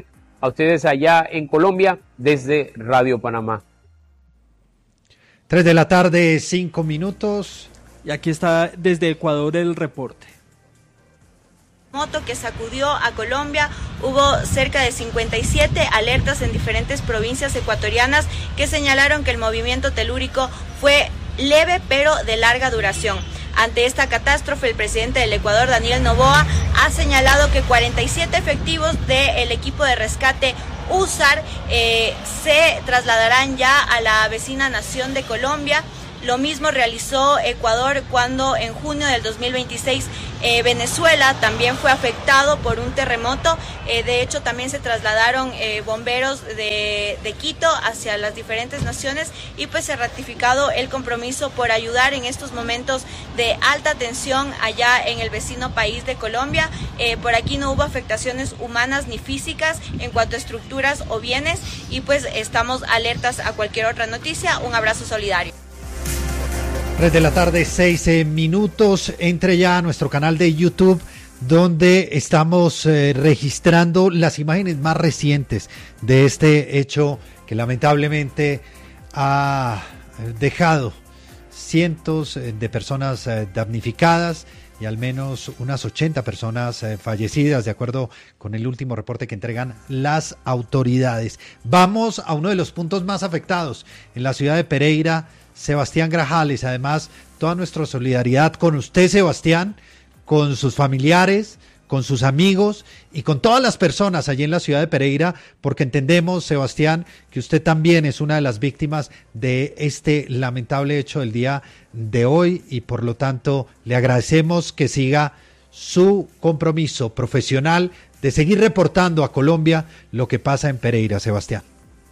a ustedes allá en Colombia desde Radio Panamá. Tres de la tarde, cinco minutos. Y aquí está desde Ecuador el reporte. Moto que sacudió a Colombia, hubo cerca de cincuenta y siete alertas en diferentes provincias ecuatorianas que señalaron que el movimiento telúrico fue leve pero de larga duración. Ante esta catástrofe, el presidente del Ecuador, Daniel Noboa, ha señalado que cuarenta y siete efectivos del equipo de rescate U S A R eh, se trasladarán ya a la vecina nación de Colombia. Lo mismo realizó Ecuador cuando en junio del dos mil veintiséis eh, Venezuela también fue afectado por un terremoto. Eh, de hecho, también se trasladaron eh, bomberos de, de Quito hacia las diferentes naciones y pues se ha ratificado el compromiso por ayudar en estos momentos de alta tensión allá en el vecino país de Colombia. Eh, por aquí no hubo afectaciones humanas ni físicas en cuanto a estructuras o bienes y pues estamos alertas a cualquier otra noticia. Un abrazo solidario. tres de la tarde, seis eh, minutos. Entre ya a nuestro canal de YouTube, donde estamos eh, registrando las imágenes más recientes de este hecho que lamentablemente ha dejado cientos de personas eh, damnificadas y al menos unas ochenta personas eh, fallecidas, de acuerdo con el último reporte que entregan las autoridades. Vamos a uno de los puntos más afectados en la ciudad de Pereira. Sebastián Grajales, además, toda nuestra solidaridad con usted, Sebastián, con sus familiares, con sus amigos y con todas las personas allí en la ciudad de Pereira, porque entendemos, Sebastián, que usted también es una de las víctimas de este lamentable hecho del día de hoy y por lo tanto le agradecemos que siga su compromiso profesional de seguir reportando a Colombia lo que pasa en Pereira, Sebastián.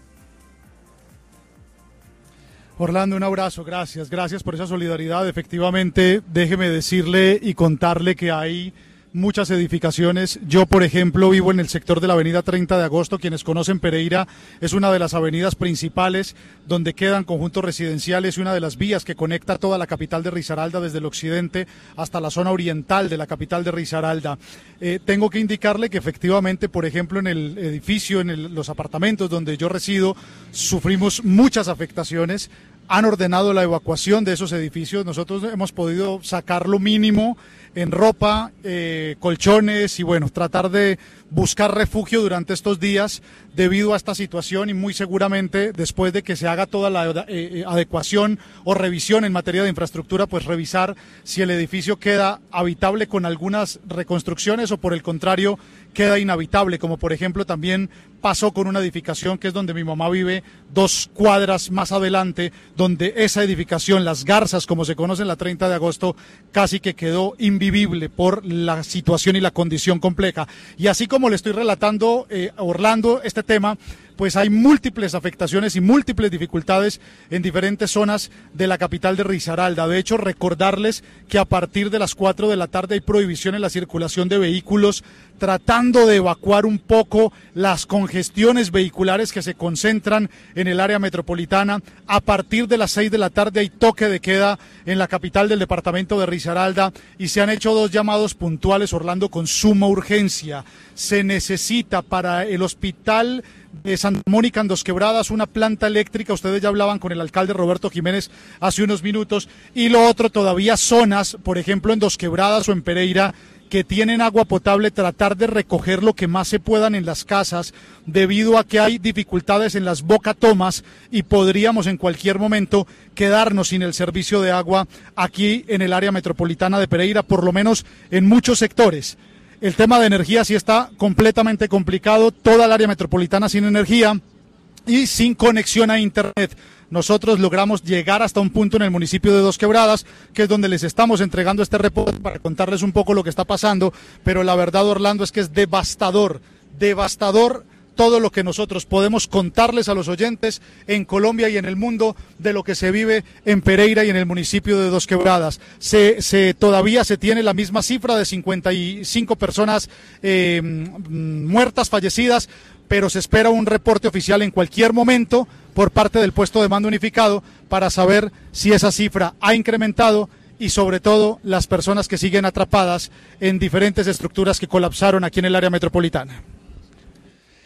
Orlando, un abrazo, gracias, gracias por esa solidaridad. Efectivamente, déjeme decirle y contarle que hay muchas edificaciones. Yo, por ejemplo, vivo en el sector de la avenida treinta de agosto. Quienes conocen Pereira, es una de las avenidas principales donde quedan conjuntos residenciales y una de las vías que conecta toda la capital de Risaralda desde el occidente hasta la zona oriental de la capital de Risaralda. Eh, tengo que indicarle que efectivamente, por ejemplo, en el edificio, en el, los apartamentos donde yo resido, sufrimos muchas afectaciones. Han ordenado la evacuación de esos edificios. Nosotros hemos podido sacar lo mínimo en ropa, eh, colchones y bueno, tratar de buscar refugio durante estos días debido a esta situación y muy seguramente después de que se haga toda la eh, adecuación o revisión en materia de infraestructura, pues revisar si el edificio queda habitable con algunas reconstrucciones o por el contrario queda inhabitable, como por ejemplo también pasó con una edificación que es donde mi mamá vive, dos cuadras más adelante, donde esa edificación, Las Garzas, como se conoce en la treinta de agosto, casi que quedó invivible por la situación y la condición compleja. Y así como le estoy relatando, eh, Orlando, este tema, pues hay múltiples afectaciones y múltiples dificultades en diferentes zonas de la capital de Risaralda. De hecho, recordarles que a partir de las cuatro de la tarde hay prohibición en la circulación de vehículos, tratando de evacuar un poco las congestiones vehiculares que se concentran en el área metropolitana. A partir de las seis de la tarde hay toque de queda en la capital del departamento de Risaralda y se han hecho dos llamados puntuales, Orlando, con suma urgencia. Se necesita para el hospital de Santa Mónica en Dos Quebradas una planta eléctrica. Ustedes ya hablaban con el alcalde Roberto Jiménez hace unos minutos. Y lo otro, todavía zonas, por ejemplo en Dos Quebradas o en Pereira, que tienen agua potable, tratar de recoger lo que más se puedan en las casas debido a que hay dificultades en las bocatomas y podríamos en cualquier momento quedarnos sin el servicio de agua aquí en el área metropolitana de Pereira, por lo menos en muchos sectores. El tema de energía sí está completamente complicado, toda el área metropolitana sin energía y sin conexión a internet. Nosotros logramos llegar hasta un punto en el municipio de Dos Quebradas, que es donde les estamos entregando este reporte para contarles un poco lo que está pasando, pero la verdad, Orlando, es que es devastador, devastador todo lo que nosotros podemos contarles a los oyentes en Colombia y en el mundo de lo que se vive en Pereira y en el municipio de Dos Quebradas. Se, se, todavía se tiene la misma cifra de cincuenta y cinco personas eh, muertas, fallecidas, pero se espera un reporte oficial en cualquier momento por parte del puesto de mando unificado para saber si esa cifra ha incrementado y sobre todo las personas que siguen atrapadas en diferentes estructuras que colapsaron aquí en el área metropolitana.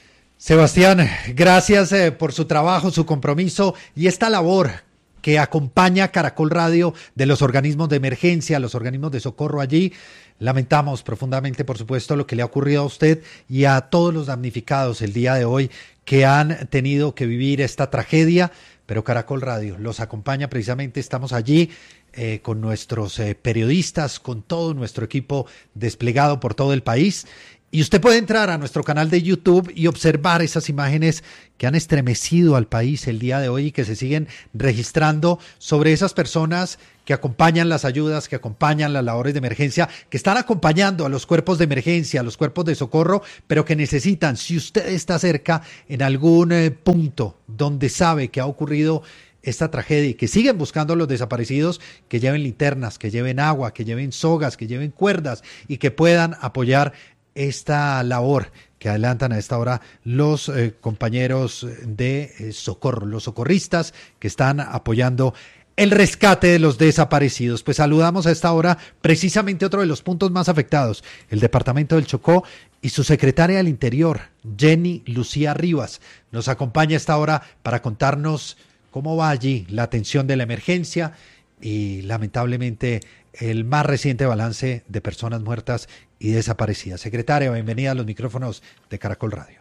Sebastián, gracias eh, por su trabajo, su compromiso y esta labor que acompaña a Caracol Radio de los organismos de emergencia, los organismos de socorro allí. Lamentamos profundamente, por supuesto, lo que le ha ocurrido a usted y a todos los damnificados el día de hoy que han tenido que vivir esta tragedia, pero Caracol Radio los acompaña precisamente, estamos allí eh, con nuestros eh, periodistas, con todo nuestro equipo desplegado por todo el país. Y usted puede entrar a nuestro canal de YouTube y observar esas imágenes que han estremecido al país el día de hoy y que se siguen registrando sobre esas personas que acompañan las ayudas, que acompañan las labores de emergencia, que están acompañando a los cuerpos de emergencia, a los cuerpos de socorro, pero que necesitan, si usted está cerca en algún eh, punto donde sabe que ha ocurrido esta tragedia y que siguen buscando a los desaparecidos, que lleven linternas, que lleven agua, que lleven sogas, que lleven cuerdas y que puedan apoyar esta labor que adelantan a esta hora los eh, compañeros de eh, socorro, los socorristas que están apoyando el rescate de los desaparecidos. Pues saludamos a esta hora precisamente otro de los puntos más afectados, el departamento del Chocó, y su secretaria del Interior, Jenny Lucía Rivas, nos acompaña a esta hora para contarnos cómo va allí la atención de la emergencia y lamentablemente el más reciente balance de personas muertas y desaparecidas. Secretaria, bienvenida a los micrófonos de Caracol Radio.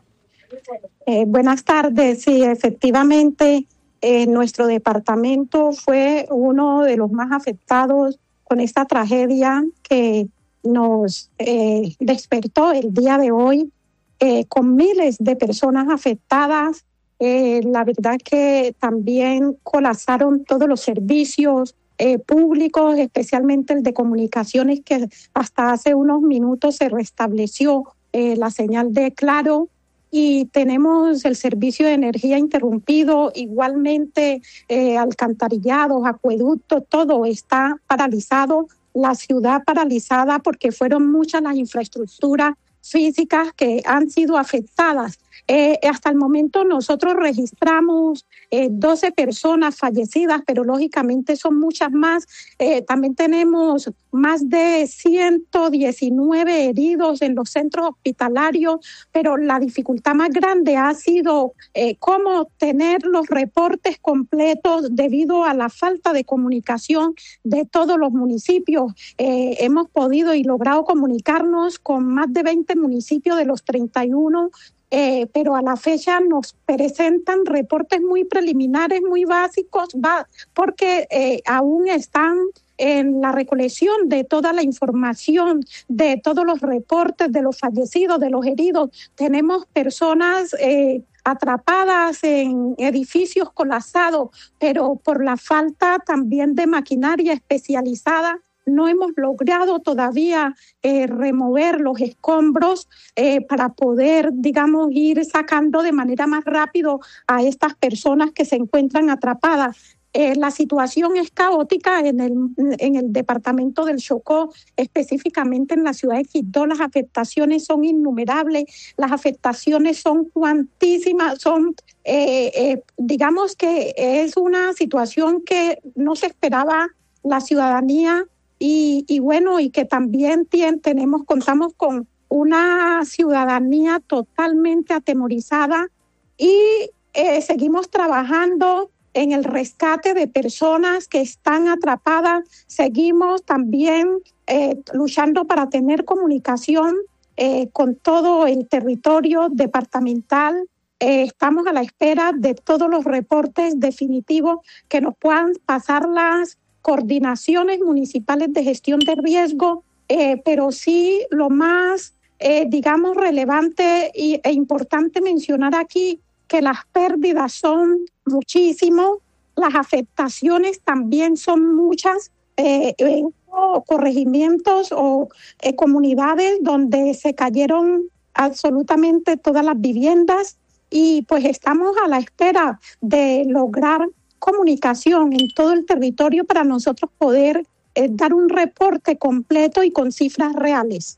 Eh, buenas tardes. Sí, efectivamente, eh, nuestro departamento fue uno de los más afectados con esta tragedia que nos eh, despertó el día de hoy, eh, con miles de personas afectadas. Eh, la verdad que también colapsaron todos los servicios Eh, públicos, especialmente el de comunicaciones, que hasta hace unos minutos se restableció eh, la señal de Claro, y tenemos el servicio de energía interrumpido, igualmente eh, alcantarillados, acueductos, todo está paralizado, la ciudad paralizada porque fueron muchas las infraestructuras físicas que han sido afectadas. Eh, hasta el momento nosotros registramos eh, doce personas fallecidas, pero lógicamente son muchas más. Eh, también tenemos más de ciento diecinueve heridos en los centros hospitalarios, pero la dificultad más grande ha sido eh, cómo tener los reportes completos debido a la falta de comunicación de todos los municipios. Eh, hemos podido y logrado comunicarnos con más de veinte municipios de los treinta y uno, Eh, pero a la fecha nos presentan reportes muy preliminares, muy básicos, va, porque eh, aún están en la recolección de toda la información, de todos los reportes de los fallecidos, de los heridos. Tenemos personas eh, atrapadas en edificios colapsados, pero por la falta también de maquinaria especializada, no hemos logrado todavía eh, remover los escombros eh, para poder, digamos, ir sacando de manera más rápido a estas personas que se encuentran atrapadas. Eh, la situación es caótica en el, en el departamento del Chocó, específicamente en la ciudad de Quibdó. Las afectaciones son innumerables, las afectaciones son cuantísimas, son, eh, eh, digamos que es una situación que no se esperaba la ciudadanía. Y, y bueno, y que también tiene, tenemos, contamos con una ciudadanía totalmente atemorizada y eh, seguimos trabajando en el rescate de personas que están atrapadas. Seguimos también eh, luchando para tener comunicación eh, con todo el territorio departamental. Eh, estamos a la espera de todos los reportes definitivos que nos puedan pasar las coordinaciones municipales de gestión de riesgo, eh, pero sí lo más, eh, digamos, relevante y, e importante mencionar aquí, que las pérdidas son muchísimas, las afectaciones también son muchas, eh, en corregimientos o eh, comunidades donde se cayeron absolutamente todas las viviendas, y pues estamos a la espera de lograr comunicación en todo el territorio para nosotros poder eh, dar un reporte completo y con cifras reales.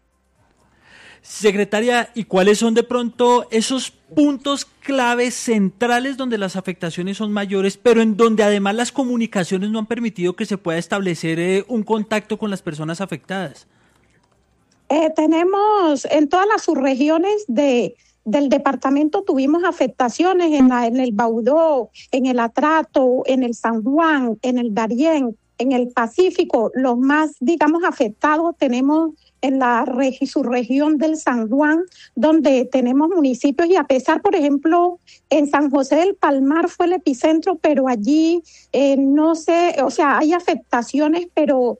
Secretaria, ¿y cuáles son de pronto esos puntos claves centrales donde las afectaciones son mayores, pero en donde además las comunicaciones no han permitido que se pueda establecer eh, un contacto con las personas afectadas? Eh, tenemos en todas las subregiones de del departamento tuvimos afectaciones en, la, en el Baudó, en el Atrato, en el San Juan, en el Darién, en el Pacífico. Los más, digamos, afectados tenemos en la regi- subregión del San Juan, donde tenemos municipios, y a pesar, por ejemplo, en San José del Palmar fue el epicentro, pero allí eh, no sé, o sea, hay afectaciones, pero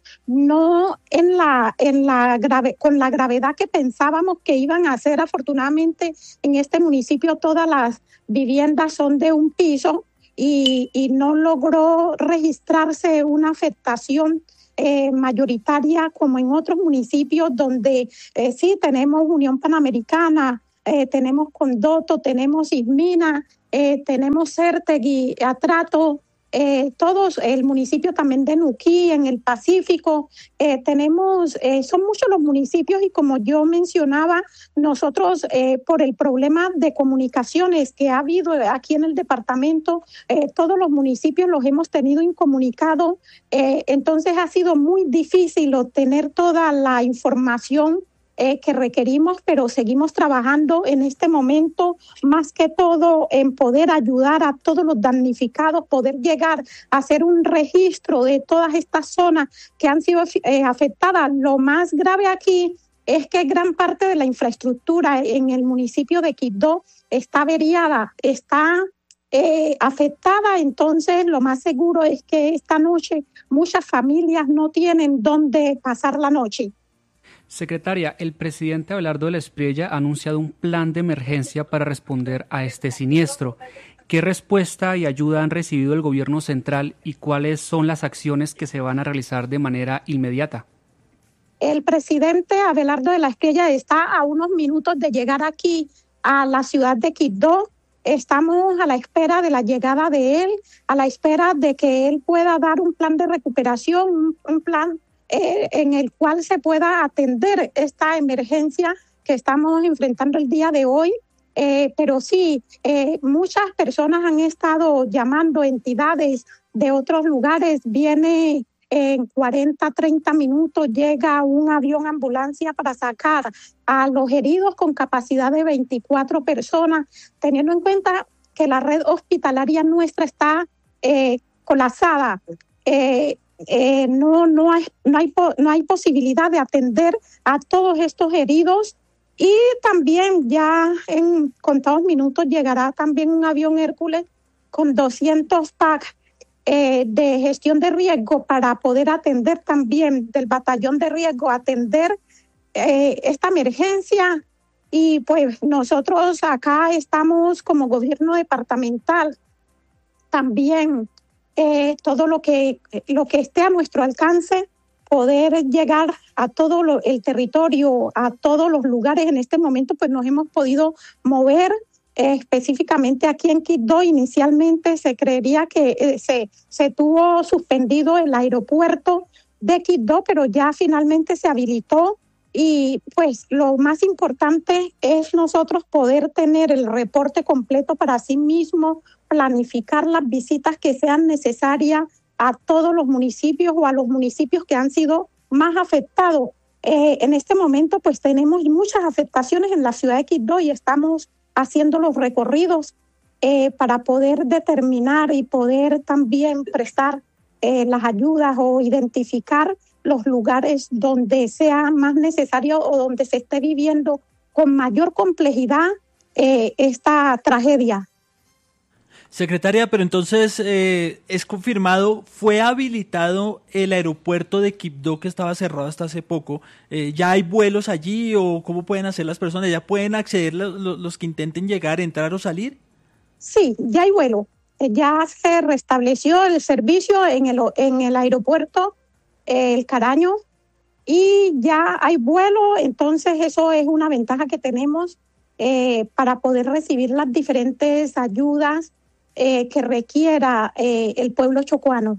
no en la, en la grave, con la gravedad que pensábamos que iban a ser. Afortunadamente, en este municipio todas las viviendas son de un piso y, y no logró registrarse una afectación Eh, mayoritaria como en otros municipios donde eh, sí tenemos Unión Panamericana, eh, tenemos Condoto, tenemos Ismina, eh, tenemos Certegui, Atrato, eh, todos, el municipio también de Nuquí, en el Pacífico, eh, tenemos, eh, son muchos los municipios, y como yo mencionaba, nosotros eh, por el problema de comunicaciones que ha habido aquí en el departamento, eh, todos los municipios los hemos tenido incomunicados, eh, entonces ha sido muy difícil obtener toda la información Eh, que requerimos, pero seguimos trabajando en este momento, más que todo en poder ayudar a todos los damnificados, poder llegar a hacer un registro de todas estas zonas que han sido eh, afectadas. Lo más grave aquí es que gran parte de la infraestructura en el municipio de Quibdó está averiada, está eh, afectada, entonces lo más seguro es que esta noche muchas familias no tienen dónde pasar la noche. Secretaria, el presidente Abelardo de la Espriella ha anunciado un plan de emergencia para responder a este siniestro. ¿Qué respuesta y ayuda han recibido el gobierno central y cuáles son las acciones que se van a realizar de manera inmediata? El presidente Abelardo de la Espriella está a unos minutos de llegar aquí a la ciudad de Quibdó. Estamos a la espera de la llegada de él, a la espera de que él pueda dar un plan de recuperación, un, un plan Eh, en el cual se pueda atender esta emergencia que estamos enfrentando el día de hoy. Eh, pero sí, eh, muchas personas han estado llamando, entidades de otros lugares. Viene en cuarenta, treinta minutos, llega un avión ambulancia para sacar a los heridos con capacidad de veinticuatro personas, teniendo en cuenta que la red hospitalaria nuestra está eh, colapsada. Eh, Eh, no, no, hay, no, hay, no hay posibilidad de atender a todos estos heridos, y también ya en contados minutos llegará también un avión Hércules con doscientos packs eh, de gestión de riesgo para poder atender también del batallón de riesgo, atender eh, esta emergencia. Y pues nosotros acá estamos como gobierno departamental también. Eh, todo lo que, lo que esté a nuestro alcance, poder llegar a todo lo, el territorio, a todos los lugares. En este momento pues nos hemos podido mover eh, específicamente aquí en Quibdó. Inicialmente se creería que eh, se, se tuvo suspendido el aeropuerto de Quibdó, pero ya finalmente se habilitó, y pues lo más importante es nosotros poder tener el reporte completo para sí mismo planificar las visitas que sean necesarias a todos los municipios o a los municipios que han sido más afectados. Eh, en este momento pues tenemos muchas afectaciones en la ciudad de Quibdó y estamos haciendo los recorridos eh, para poder determinar y poder también prestar eh, las ayudas o identificar los lugares donde sea más necesario o donde se esté viviendo con mayor complejidad eh, esta tragedia. Secretaria, pero entonces eh, es confirmado, fue habilitado el aeropuerto de Quibdó, que estaba cerrado hasta hace poco. Eh, ¿Ya hay vuelos allí, o cómo pueden hacer las personas? ¿Ya pueden acceder los, los que intenten llegar, entrar o salir? Sí, ya hay vuelo. Eh, ya se restableció el servicio en el, en el aeropuerto eh, El Caraño, y ya hay vuelo. Entonces eso es una ventaja que tenemos eh, para poder recibir las diferentes ayudas Eh, que requiera eh, el pueblo chocuano.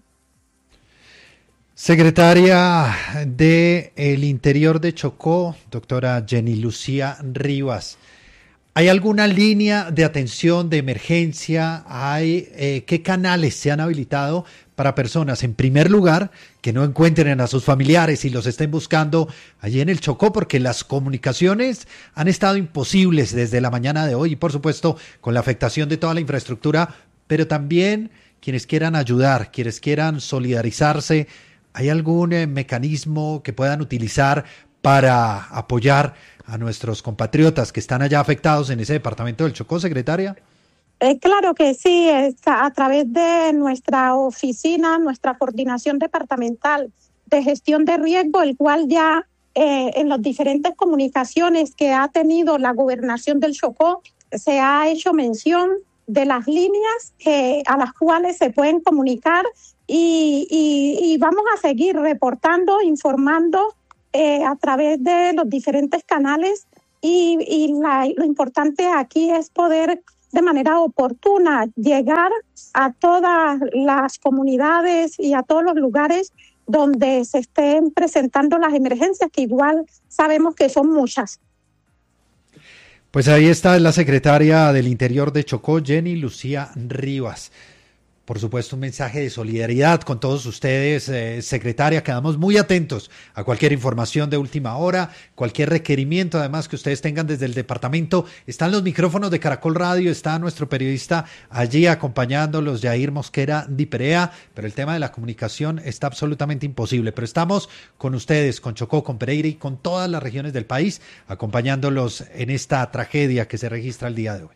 Secretaria de el Interior de Chocó, doctora Jenny Lucía Rivas, ¿Hay alguna línea de atención de emergencia? ¿Hay eh, qué canales se han habilitado para personas, en primer lugar, que no encuentren a sus familiares y los estén buscando allí en el Chocó? Porque las comunicaciones han estado imposibles desde la mañana de hoy y, por supuesto, con la afectación de toda la infraestructura, pero también quienes quieran ayudar, quienes quieran solidarizarse. ¿Hay algún eh, mecanismo que puedan utilizar para apoyar a nuestros compatriotas que están allá afectados en ese departamento del Chocó, secretaria? Eh, claro que sí, es a través de nuestra oficina, nuestra coordinación departamental de gestión de riesgo, el cual ya eh, en las diferentes comunicaciones que ha tenido la gobernación del Chocó se ha hecho mención de las líneas que, a las cuales se pueden comunicar y, y, y vamos a seguir reportando, informando eh, a través de los diferentes canales y, y la, lo importante aquí es poder de manera oportuna llegar a todas las comunidades y a todos los lugares donde se estén presentando las emergencias, que igual sabemos que son muchas. Pues ahí está la secretaria del Interior de Chocó, Jenny Lucía Rivas. Por supuesto, un mensaje de solidaridad con todos ustedes, eh, secretaria. Quedamos muy atentos a cualquier información de última hora, cualquier requerimiento, además, que ustedes tengan desde el departamento. Están los micrófonos de Caracol Radio, está nuestro periodista allí acompañándolos, Jair Mosquera Di Perea, pero el tema de la comunicación está absolutamente imposible. Pero estamos con ustedes, con Chocó, con Pereira y con todas las regiones del país, acompañándolos en esta tragedia que se registra el día de hoy.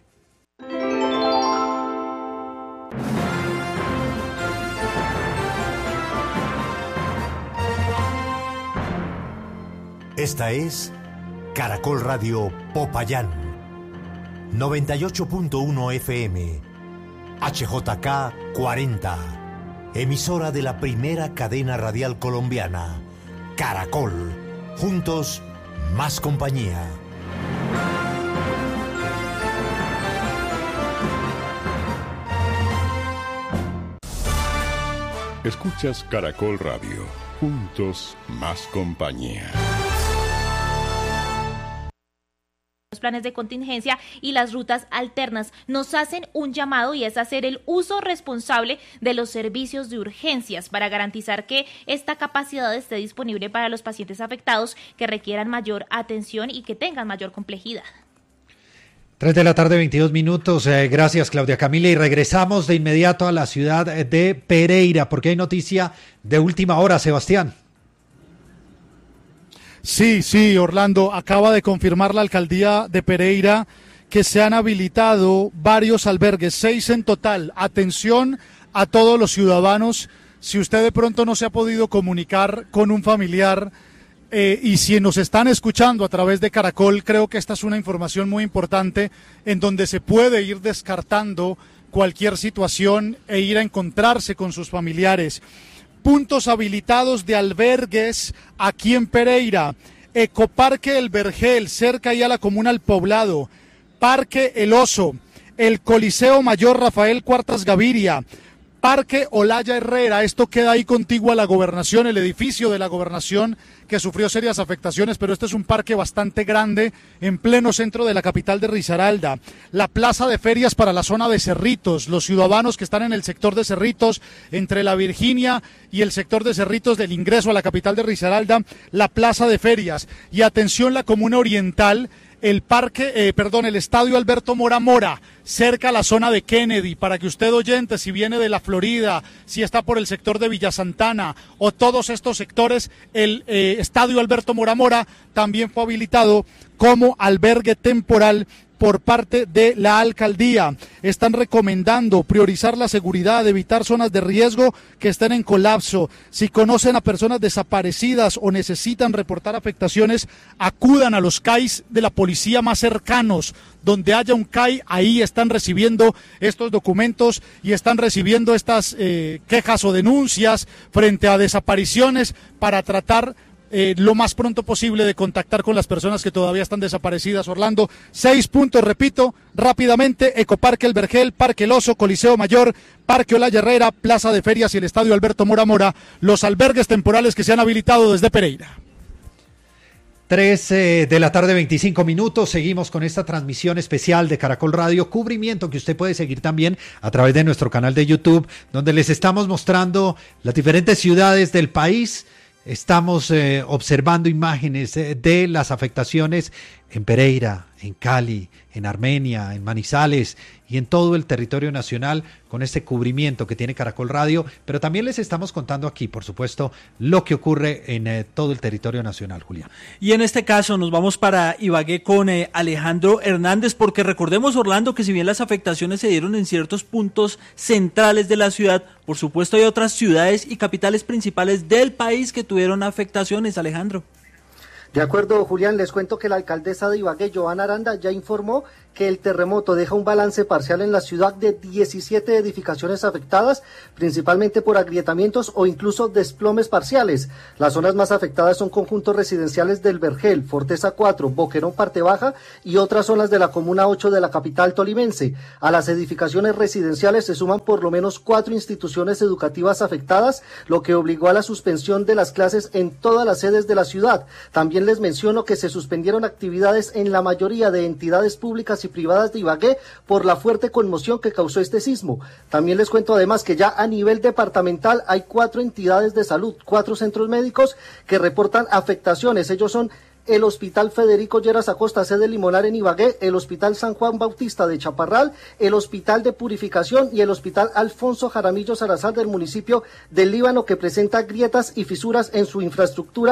Esta es Caracol Radio Popayán, noventa y ocho punto uno F M, H J K cuarenta, emisora de la primera cadena radial colombiana, Caracol, juntos más compañía. Escuchas Caracol Radio, juntos más compañía. Los planes de contingencia y las rutas alternas nos hacen un llamado y es hacer el uso responsable de los servicios de urgencias para garantizar que esta capacidad esté disponible para los pacientes afectados que requieran mayor atención y que tengan mayor complejidad. Tres de la tarde, veintidós minutos. Eh, gracias, Claudia Camila. Y regresamos de inmediato a la ciudad de Pereira, porque hay noticia de última hora, Sebastián. Sí, sí, Orlando, acaba de confirmar la alcaldía de Pereira que se han habilitado varios albergues, seis en total. Atención a todos los ciudadanos, si usted de pronto no se ha podido comunicar con un familiar eh, y si nos están escuchando a través de Caracol, creo que esta es una información muy importante en donde se puede ir descartando cualquier situación e ir a encontrarse con sus familiares. Puntos habilitados de albergues aquí en Pereira: Ecoparque El Vergel, cerca ya a la comuna El Poblado, Parque El Oso, el Coliseo Mayor Rafael Cuartas Gaviria, Parque Olaya Herrera, esto queda ahí contiguo a la gobernación, el edificio de la gobernación que sufrió serias afectaciones, pero este es un parque bastante grande en pleno centro de la capital de Risaralda. La plaza de ferias para la zona de Cerritos, los ciudadanos que están en el sector de Cerritos, entre la Virginia y el sector de Cerritos del ingreso a la capital de Risaralda, la plaza de ferias. Y atención, la comuna oriental, el parque, eh, perdón, el estadio Alberto Mora Mora, cerca a la zona de Kennedy, para que usted, oyente, si viene de la Florida, si está por el sector de Villa Santana o todos estos sectores, el eh, estadio Alberto Mora Mora también fue habilitado como albergue temporal por parte de la alcaldía. Están recomendando priorizar la seguridad, evitar zonas de riesgo que estén en colapso. Si conocen a personas desaparecidas o necesitan reportar afectaciones, acudan a los C A Is de la policía más cercanos. Donde haya un C A I, ahí están recibiendo estos documentos y están recibiendo estas eh, quejas o denuncias frente a desapariciones para tratar Eh, lo más pronto posible de contactar con las personas que todavía están desaparecidas. Orlando, seis puntos, repito, rápidamente: Ecoparque El Vergel, Parque El Oso, Coliseo Mayor, Parque Olaya Herrera, Plaza de Ferias y el Estadio Alberto Mora Mora, los albergues temporales que se han habilitado desde Pereira. tres eh, de la tarde, veinticinco minutos. Seguimos con esta transmisión especial de Caracol Radio, cubrimiento que usted puede seguir también a través de nuestro canal de YouTube, donde les estamos mostrando las diferentes ciudades del país. Estamos eh, observando imágenes eh, de las afectaciones en Pereira, en Cali, en Armenia, en Manizales y en todo el territorio nacional con este cubrimiento que tiene Caracol Radio, pero también les estamos contando aquí, por supuesto, lo que ocurre en eh, todo el territorio nacional, Julián. Y en este caso nos vamos para Ibagué con eh, Alejandro Hernández, porque recordemos, Orlando, que si bien las afectaciones se dieron en ciertos puntos centrales de la ciudad, por supuesto hay otras ciudades y capitales principales del país que tuvieron afectaciones, Alejandro. De acuerdo, Julián, les cuento que la alcaldesa de Ibagué, Joana Aranda, ya informó que el terremoto deja un balance parcial en la ciudad de diecisiete edificaciones afectadas, principalmente por agrietamientos o incluso desplomes parciales. Las zonas más afectadas son conjuntos residenciales del Vergel, Forteza cuatro, Boquerón Parte Baja y otras zonas de la Comuna ocho de la capital tolimense. A las edificaciones residenciales se suman por lo menos cuatro instituciones educativas afectadas, lo que obligó a la suspensión de las clases en todas las sedes de la ciudad. También les menciono que se suspendieron actividades en la mayoría de entidades públicas y privadas de Ibagué por la fuerte conmoción que causó este sismo. También les cuento además que ya a nivel departamental hay cuatro entidades de salud, cuatro centros médicos que reportan afectaciones. Ellos son el Hospital Federico Lleras Acosta, sede Limonar en Ibagué, el Hospital San Juan Bautista de Chaparral, el Hospital de Purificación y el Hospital Alfonso Jaramillo Salazar del municipio del Líbano, que presenta grietas y fisuras en su infraestructura